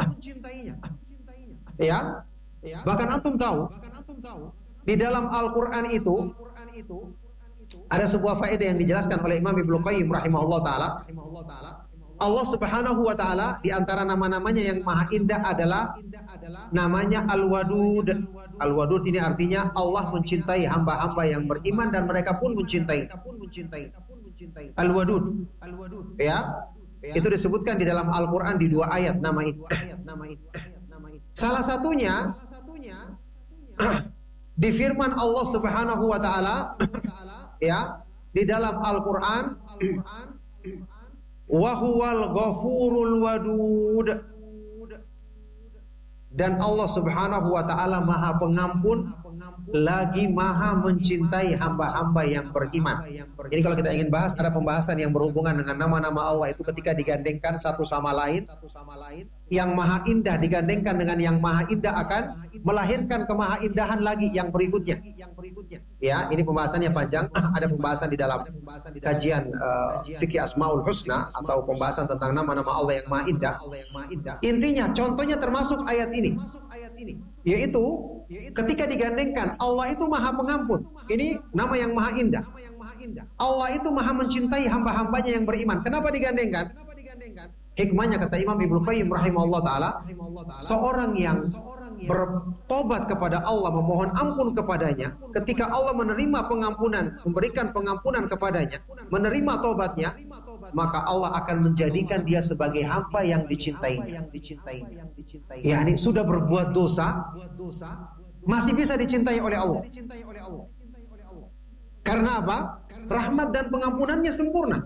Ya, bahkan antum tahu di dalam Al-Quran itu ada sebuah faedah yang dijelaskan oleh Imam Ibnu Qayyim rahimahullah taala. Allah Subhanahu wa taala di antara nama-namanya yang maha indah adalah namanya Al-Wadud. Al-Wadud ini artinya Allah mencintai hamba-hamba yang beriman dan mereka pun mencintai. Al-Wadud. Ya. Itu disebutkan di dalam Al-Qur'an di dua ayat nama itu. Salah satunya di firman Allah Subhanahu wa taala ya di dalam Al-Qur'an, wa huwal ghafurul wadud. Dan Allah Subhanahu wa taala Maha Pengampun lagi Maha mencintai hamba-hamba yang beriman. Jadi kalau kita ingin bahas, ada pembahasan yang berhubungan dengan nama-nama Allah itu ketika digandengkan satu sama lain. Yang maha indah digandengkan dengan yang maha indah akan melahirkan kemaha indahan lagi yang berikutnya. Ya, ini pembahasannya panjang. Ada pembahasan di dalam kajian uh, fikih Asmaul Husna atau pembahasan tentang nama-nama Allah yang maha indah. Intinya, contohnya termasuk ayat ini, yaitu ketika digandengkan Allah itu Maha Pengampun. Ini nama yang maha indah. Allah itu Maha mencintai hamba-hambanya yang beriman. Kenapa digandengkan? Hikmahnya kata Imam Ibnu Qayyim rahimahullah taala, seorang yang bertobat kepada Allah, memohon ampun kepadanya, ketika Allah menerima pengampunan, memberikan pengampunan kepadanya, menerima tobatnya, maka Allah akan menjadikan dia sebagai hamba yang dicintai. Ya, ini sudah berbuat dosa, masih bisa dicintai oleh Allah. Karena apa? Rahmat dan pengampunannya sempurna.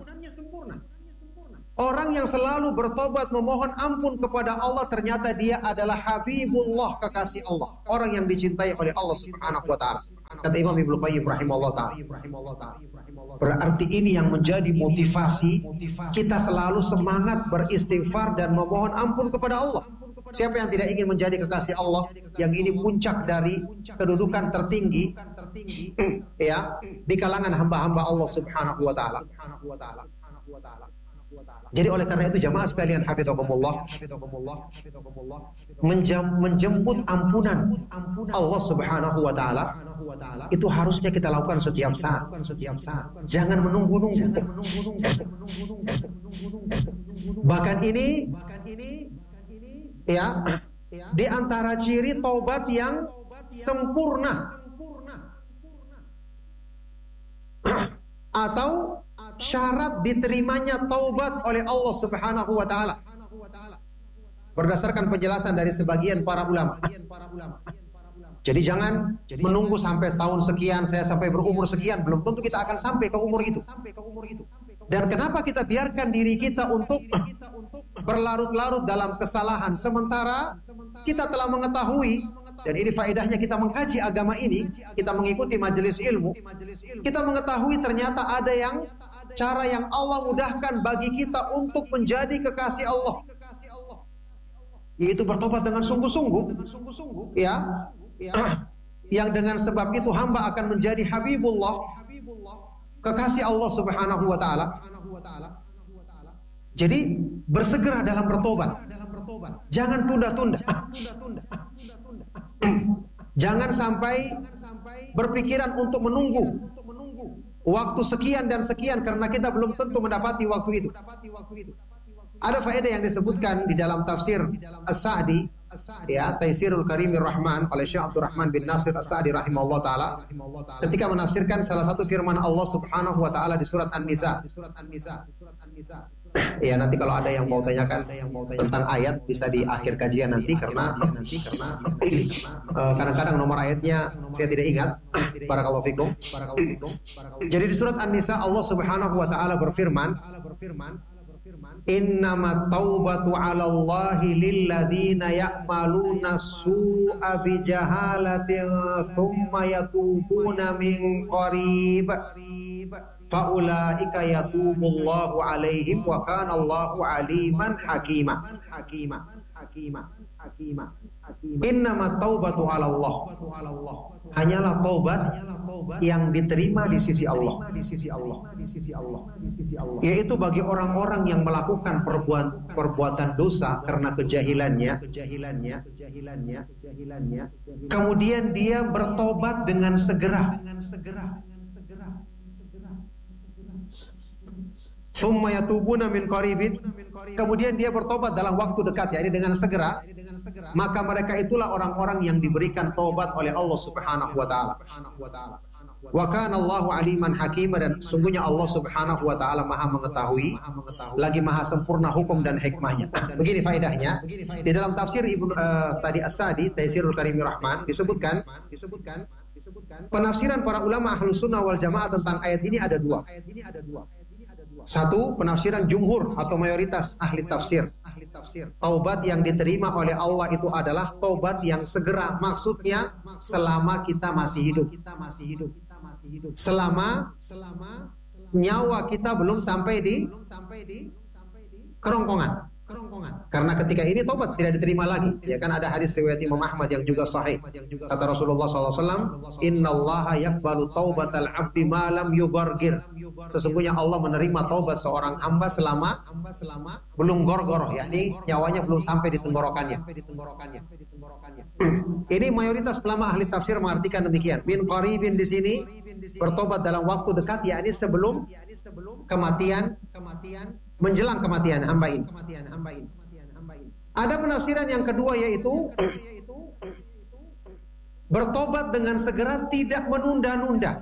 Orang yang selalu bertobat memohon ampun kepada Allah, ternyata dia adalah Habibullah, kekasih Allah, orang yang dicintai oleh Allah Subhanahu wa taala. Kata Imam Ibnu Qayyim rahimahullah taala. Berarti ini yang menjadi motivasi kita selalu semangat beristighfar dan memohon ampun kepada Allah. Siapa yang tidak ingin menjadi kekasih Allah, yang ini puncak dari kedudukan tertinggi ya di kalangan hamba-hamba Allah Subhanahu wa taala. Jadi oleh karena itu jamaah sekalian, hafizakumullah, menjem, menjemput ampunan Allah Subhanahu wa taala itu harusnya kita lakukan setiap saat. Jangan menunggu-nunggu. Bahkan ini ya di antara ciri taubat yang sempurna atau syarat diterimanya taubat oleh Allah Subhanahu wa taala. Berdasarkan penjelasan dari sebagian para ulama. Jadi jangan menunggu sampai setahun sekian, saya sampai berumur sekian, belum tentu kita akan sampai ke umur itu. Dan kenapa kita biarkan diri kita untuk berlarut-larut dalam kesalahan, sementara kita telah mengetahui, dan ini faedahnya kita mengkaji agama ini, kita mengikuti majelis ilmu, kita mengetahui ternyata ada yang cara yang Allah mudahkan bagi kita untuk menjadi kekasih Allah, yaitu bertobat dengan sungguh-sungguh, ya, yang dengan sebab itu hamba akan menjadi Habibullah, kekasih Allah Subhanahu wa taala. Jadi bersegera dalam bertobat, jangan tunda-tunda. Jangan sampai berpikiran untuk menunggu waktu sekian dan sekian, karena kita belum tentu mendapati waktu itu. Ada faedah yang disebutkan di dalam tafsir As-Sa'di, ya, Taisirul Karimir Rahman oleh Syekh Abdurrahman bin Nasir As-Sa'di rahimahullah taala, ketika menafsirkan salah satu firman Allah Subhanahu wa taala di surat An-Nisa. Ya, nanti kalau ada yang mau tanyakan tentang ayat bisa di akhir kajian nanti, karena kadang-kadang nomor ayatnya saya tidak ingat. Barakallahu fikum. Jadi di surat An-Nisa Allah Subhanahu wa taala berfirman, innamat taubatu 'alallahi lilladzina ya'maluna su'a bijahalatin tsumma yatubuna min qarib faulaika yatubullahu 'alaihim wa kana Allahu 'aliman hakima. Innamat taubatu 'alallah, hanyalah taubat yang diterima di sisi Allah, yaitu bagi orang-orang yang melakukan perbuatan perbuatan dosa karena kejahilannya, kemudian dia bertobat dengan segera. Tsumma yatubuna min qaribin, kemudian dia bertobat dalam waktu dekat, yakni dengan segera, maka mereka itulah orang-orang yang diberikan taubat oleh Allah Subhanahu wa taala. Wa kana Allahu aliman hakim, dan sungguhnya Allah Subhanahu wa taala Maha mengetahui lagi Maha sempurna hukum dan hikmahnya. Begini faedahnya, di dalam tafsir Ibnu uh, tadi As-Sa'di, Taisirul Karimir Rahman, disebutkan disebutkan penafsiran para ulama Ahlus Sunnah wal Jamaah tentang ayat ini ada dua. Satu, penafsiran jumhur atau mayoritas ahli tafsir, taubat yang diterima oleh Allah itu adalah taubat yang segera. Maksudnya selama kita masih hidup, selama nyawa kita belum sampai di kerongkongan. Karena ketika ini taubat tidak diterima lagi. Ya kan, ada hadis riwayat Imam Ahmad yang juga sahih. Kata Rasulullah sallallahu alaihi wasallam, innallaha yaqbalu taubatal abdi ma lam yugargir. Sesungguhnya Allah menerima taubat seorang hamba selama belum gorgoroh, yakni nyawanya belum sampai di tenggorokannya. Ini mayoritas ulama ahli tafsir mengartikan demikian. Min qaribin di sini bertobat dalam waktu dekat, yakni sebelum kematian, menjelang kematian hamba ini. Ada penafsiran yang kedua, yaitu bertobat dengan segera, tidak menunda-nunda.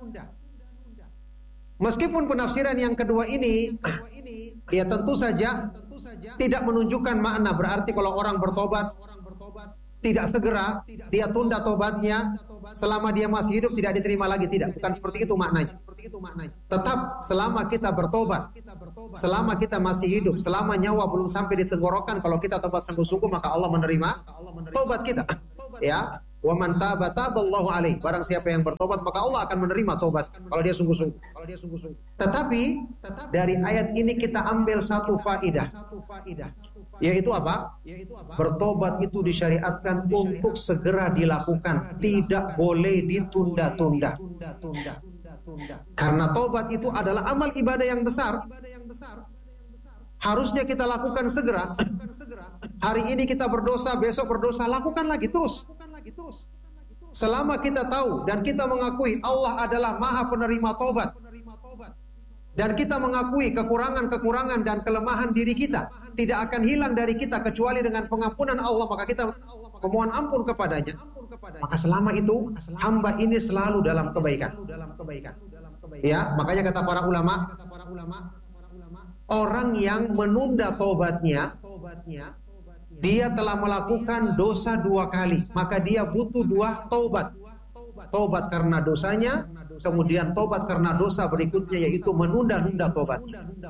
Meskipun penafsiran yang kedua ini ya tentu saja tidak menunjukkan makna, berarti kalau orang bertobat tidak segera, dia tunda tobatnya, selama dia masih hidup tidak diterima lagi, tidak. Bukan seperti itu maknanya. Tetap selama kita bertobat, selama kita masih hidup, selama nyawa belum sampai di tenggorokan, kalau kita tobat sungguh-sungguh maka Allah menerima tobat kita. Ya, wa man taba taballahu alaihi. Barang siapa yang bertobat maka Allah akan menerima tobat kalau dia sungguh-sungguh. Kalau dia sungguh-sungguh. Tetapi dari ayat ini kita ambil satu faidah. Yaitu apa? Bertobat itu disyariatkan untuk segera dilakukan, tidak boleh ditunda-tunda. Karena tobat itu adalah amal ibadah yang besar. Harusnya kita lakukan segera. Hari ini kita berdosa, besok berdosa, lakukan lagi terus. Selama kita tahu dan kita mengakui Allah adalah Maha Penerima Tobat, dan kita mengakui kekurangan-kekurangan dan kelemahan diri kita tidak akan hilang dari kita kecuali dengan pengampunan Allah, maka kita memohon ampun kepadanya. Maka selama itu hamba ini selalu dalam kebaikan. Ya, makanya kata para ulama, orang yang menunda tobatnya, dia telah melakukan dosa dua kali, maka dia butuh dua tobat. Tobat karena dosanya, kemudian tobat karena dosa berikutnya, yaitu menunda-nunda tobat.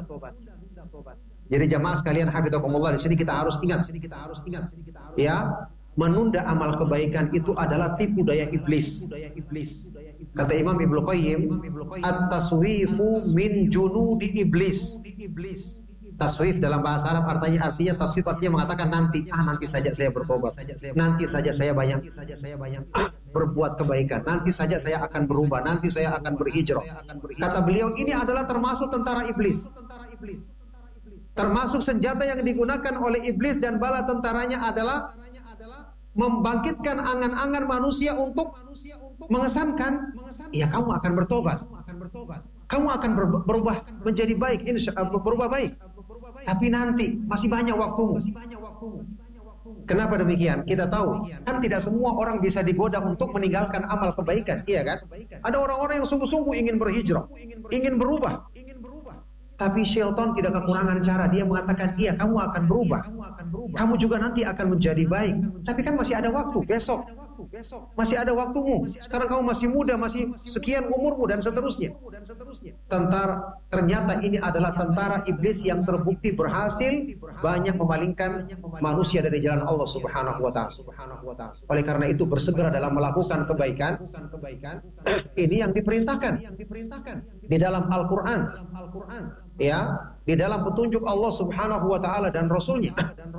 Jadi jamaah sekalian hafizakumullah, di sini kita harus ingat, ya, menunda amal kebaikan itu adalah tipu daya iblis. Kata Imam Ibnu Qayyim, at-taswifu min junudi iblis. Taswif dalam bahasa Arab artinya artinya taswif artinya mengatakan nanti, ah nanti saja saya bertobat, nanti saja saya banyak berbuat kebaikan, nanti saja saya akan berubah, nanti saya akan berhijrah. Kata beliau, ini adalah termasuk tentara iblis, termasuk senjata yang digunakan oleh iblis, dan bala tentaranya adalah membangkitkan angan-angan manusia untuk mengesankan, ya kamu akan bertobat, kamu akan berubah menjadi baik, insya Allah berubah baik. Tapi nanti masih banyak waktumu. Kenapa demikian? Kita tahu kan tidak semua orang bisa digoda untuk meninggalkan amal kebaikan, iya kan? Ada orang-orang yang sungguh-sungguh ingin berhijrah, ingin berubah. Tapi syaitan tidak kekurangan cara. Dia mengatakan, iya kamu akan berubah, kamu juga nanti akan menjadi baik. Tapi kan masih ada waktu, besok masih ada waktumu. Sekarang kamu masih muda, masih sekian umurmu, dan seterusnya. Tentara, ternyata ini adalah tentara iblis yang terbukti berhasil banyak memalingkan manusia dari jalan Allah Subhanahu wa Ta'ala. Oleh karena itu bersegera dalam melakukan kebaikan. Ini yang diperintahkan di dalam Al-Quran, ya, di dalam petunjuk Allah Subhanahu wa Ta'ala dan Rasulnya.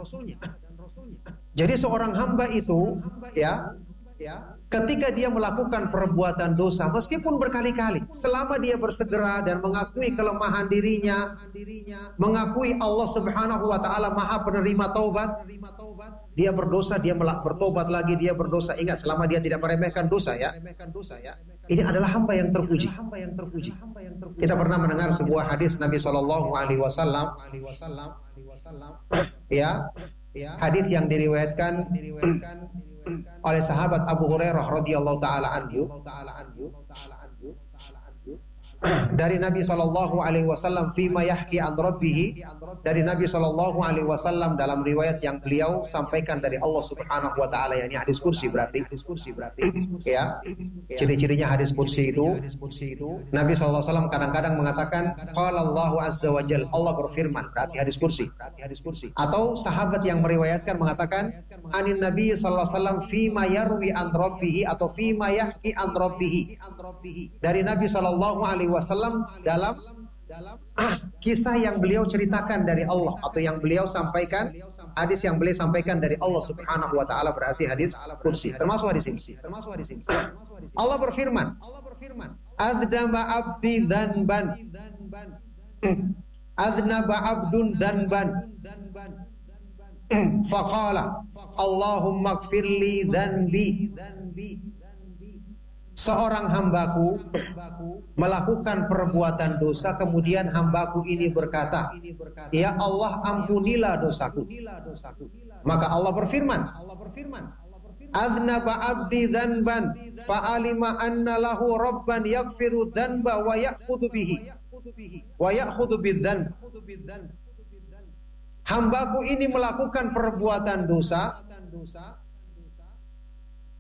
Jadi seorang hamba itu, ya, ketika dia melakukan perbuatan dosa, meskipun berkali-kali, selama dia bersegera dan mengakui kelemahan dirinya, mengakui Allah Subhanahu wa Ta'ala Maha Penerima Taubat, dia berdosa, dia bertobat lagi, dia berdosa. Ingat, selama dia tidak meremehkan dosa, ya, ini adalah hamba yang terpuji. Kita pernah mendengar sebuah hadis Nabi Shallallahu Alaihi Wasallam, ya, hadis yang diriwayatkan oleh sahabat Abu Hurairah radhiyallahu taala anhu dari Nabi Shallallahu Alaihi Wasallam, fima yahki an rabbih, dari Nabi Shallallahu Alaihi Wasallam dalam riwayat yang beliau sampaikan dari Allah Subhanahu Wa Taala, yakni hadis kursi berarti, ya, ciri-cirinya hadis kursi itu, Nabi Shallallahu Alaihi Wasallam kadang-kadang mengatakan, qala Allahu Azza wa Jalla, Allah berfirman, berarti hadis kursi. Atau sahabat yang meriwayatkan mengatakan, anin Nabi Shallallahu Alaihi Wasallam fima yarwi an rabbih, atau fima yahki an rabbih, dari Nabi Shallallahu Alaihi Wasallam dalam kisah yang beliau ceritakan dari Allah, atau yang beliau sampaikan, hadis yang beliau sampaikan dari Allah Subhanahu wa Ta'ala, berarti hadis kursi. Termasuk hadis ini. Allah berfirman, adnaba abdi dzanban, adnaba abdun dzanban, faqala Allahumma ighfirli dzanbi. Seorang hambaku melakukan perbuatan dosa, kemudian hambaku ini berkata, ya Allah, ampunilah dosaku. Maka Allah berfirman, adnaba abdi dzanban fa'alima anna lahu rabban yaghfiru dzanba wa ya'khudhu bihi wa ya'khudhu bidzanb. Hambaku ini melakukan perbuatan dosa,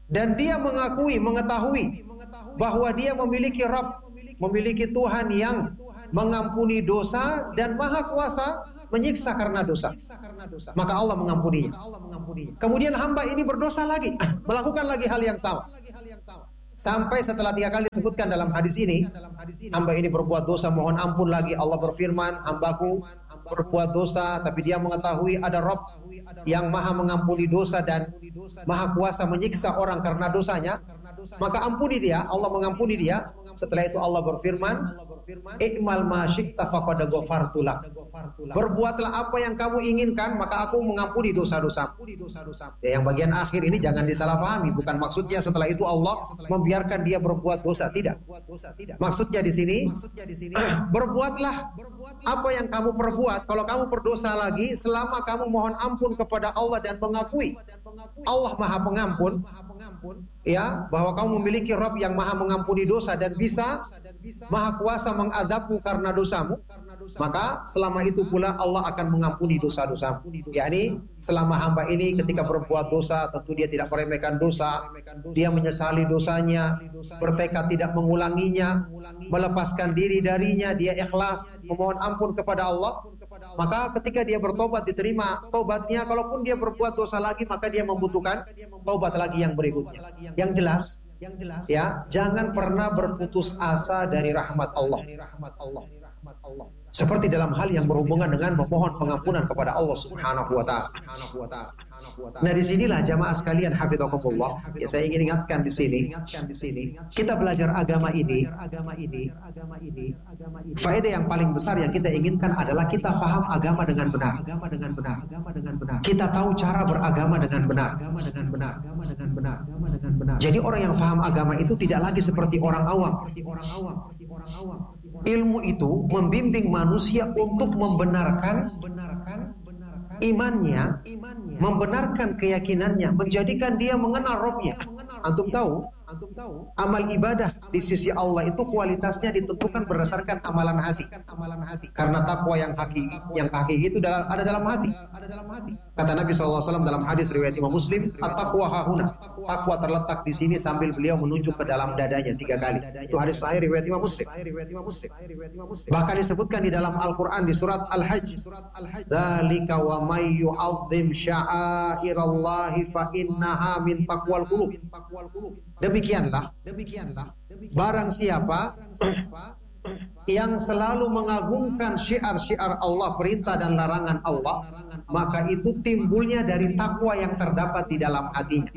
dan dia mengakui, mengetahui bahwa dia memiliki Rabb, memiliki Tuhan yang mengampuni dosa dan maha kuasa menyiksa karena dosa, maka Allah mengampuninya. Kemudian hamba ini berdosa lagi, melakukan lagi hal yang sama, sampai setelah tiga kali disebutkan dalam hadis ini, hamba ini berbuat dosa, mohon ampun lagi. Allah berfirman, hambaku berbuat dosa, tapi dia mengetahui ada Rabb yang maha mengampuni dosa dan maha kuasa menyiksa orang karena dosanya, maka ampuni dia. Allah mengampuni dia. Setelah itu Allah berfirman, "I'mal ma syi'ta faqad ghafartu lak." Berbuatlah apa yang kamu inginkan, maka aku mengampuni dosa-dosamu. Ya, yang bagian akhir ini jangan disalahpahami, bukan maksudnya setelah itu Allah membiarkan dia berbuat dosa, tidak. Maksudnya di sini, berbuatlah apa yang kamu perbuat. Kalau kamu berdosa lagi, selama kamu mohon ampun kepada Allah dan mengakui Allah Maha Pengampun, ya, bahwa kamu memiliki Rabb yang Maha mengampuni dosa dan bisa Maha kuasa mengadabmu karena dosamu, maka selama itu pula Allah akan mengampuni dosa-dosamu. Yakni selama hamba ini ketika berbuat dosa, tentu dia tidak meremehkan dosa, dia menyesali dosanya, bertekad tidak mengulanginya, melepaskan diri darinya, dia ikhlas memohon ampun kepada Allah. Maka ketika dia bertobat, diterima tobatnya. Kalaupun dia berbuat dosa lagi, maka dia membutuhkan tobat lagi yang berikutnya. Yang jelas, ya, jangan pernah berputus asa dari rahmat Allah. Seperti dalam hal yang berhubungan dengan memohon pengampunan kepada Allah Subhanahu wa taala. Nah, disinilah jamaah sekalian hafizakumullah, ya, saya ingin ingatkan di sini, kita belajar agama ini, faedah yang paling besar yang kita inginkan adalah kita paham agama dengan benar. Kita tahu cara beragama dengan benar. Jadi orang yang paham agama itu tidak lagi seperti orang awam. Ilmu itu membimbing manusia untuk membenarkan imannya, membenarkan keyakinannya, menjadikan dia mengenal Rabb-nya. Antum tahu, amal ibadah di sisi Allah itu kualitasnya ditentukan berdasarkan amalan hati. Karena takwa yang hakiki, yang hakiki itu ada dalam hati. Kata Nabi shallallahu alaihi wasallam dalam hadis riwayat Imam Muslim, at-taqwa hahuna. Takwa terletak di sini, sambil beliau menunjuk ke dalam dadanya tiga kali. Itu hadis sahih riwayat Imam Muslim. Bahkan disebutkan di dalam Al-Quran di surat Al-Hajj, dzalika wa may yu'azzim sya'airallahi fa innaha min taqwal qulub. Demikianlah, demikianlah, barang siapa yang selalu mengagungkan syiar-syiar Allah, perintah dan larangan Allah, maka itu timbulnya dari takwa yang terdapat di dalam hatinya.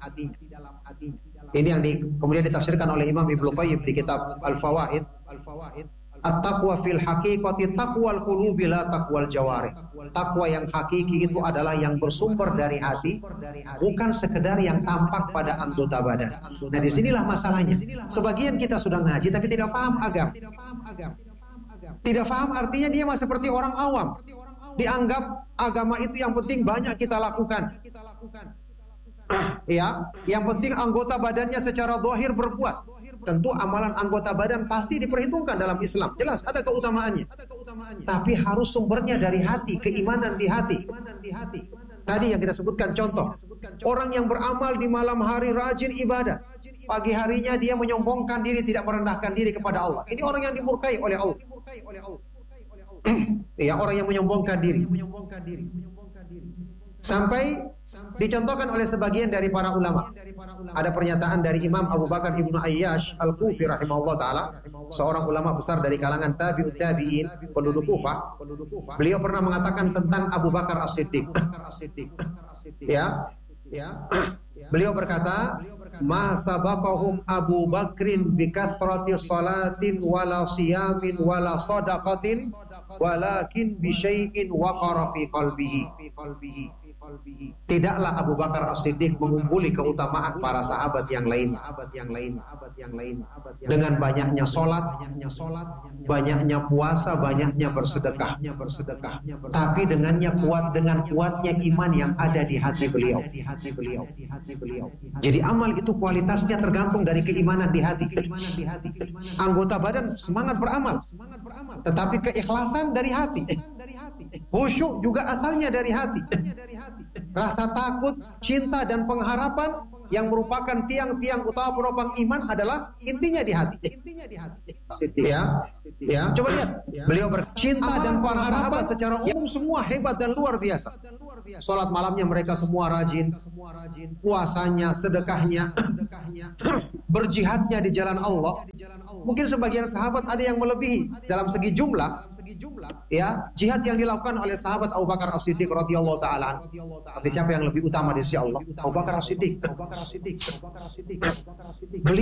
Ini yang di, kemudian ditafsirkan oleh Imam Ibnu Qayyim di kitab Al-Fawaid. At-taqwa fil haqiqati taqwal qulubi la taqwal jawarih. Takwa yang hakiki itu adalah yang bersumber dari hati, bukan sekedar yang tampak pada anggota badan. Nah, disinilah masalahnya. Sebagian kita sudah ngaji tapi tidak paham agama. Tidak paham artinya dia masih seperti orang awam. Dianggap agama itu yang penting banyak kita lakukan. Ya, yang penting anggota badannya secara zahir berbuat. Tentu amalan anggota badan pasti diperhitungkan dalam Islam. Jelas ada keutamaannya. Tapi harus sumbernya dari hati, keimanan di hati. Tadi yang kita sebutkan contoh, orang yang beramal di malam hari rajin ibadah, pagi harinya dia menyombongkan diri, tidak merendahkan diri kepada Allah. Ini orang yang dimurkai oleh Allah. Ya, orang yang menyombongkan diri. Sampai dicontohkan oleh sebagian dari para ulama. Ada pernyataan dari Imam Abu Bakar Ibnu Ayyash Al-Kufi rahimahullah ta'ala, seorang ulama besar dari kalangan tabi'ut tabi'in, penduduk Kufah. Beliau pernah mengatakan tentang Abu Bakar As-Siddiq. Ya, ya. Beliau berkata, "Ma sabaqahum Abu Bakrin bi kathrati salatin wala siyamin wala shadaqatin walakin bi syai'in waqara fi qalbihi." Tidaklah Abu Bakar As-Siddiq mengumpuli keutamaan para sahabat yang lain dengan banyaknya sholat, banyaknya puasa, banyaknya bersedekah. Tapi dengannya kuat dengan kuatnya iman yang ada di hati beliau. Jadi amal itu kualitasnya tergantung dari keimanan di hati. Anggota badan semangat beramal, tetapi keikhlasan dari hati. Khusyuk juga asalnya dari hati. Rasa takut, cinta dan pengharapan yang merupakan tiang-tiang utama penopang iman adalah intinya di hati. Ya, ya. Coba lihat, beliau bercinta dan para sahabat secara umum semua hebat dan luar biasa. Salat malamnya mereka semua rajin, puasanya, sedekahnya, berjihadnya di jalan Allah. Mungkin sebagian sahabat ada yang melebihi dalam segi jumlah, ya, jihad yang dilakukan oleh sahabat Abu Bakar As-Siddiq radhiyallahu taala. Tapi siapa yang lebih utama di sisi Allah? Abu Bakar As-Siddiq. Abu Bakar As-Siddiq. Abu Bakar As-Siddiq.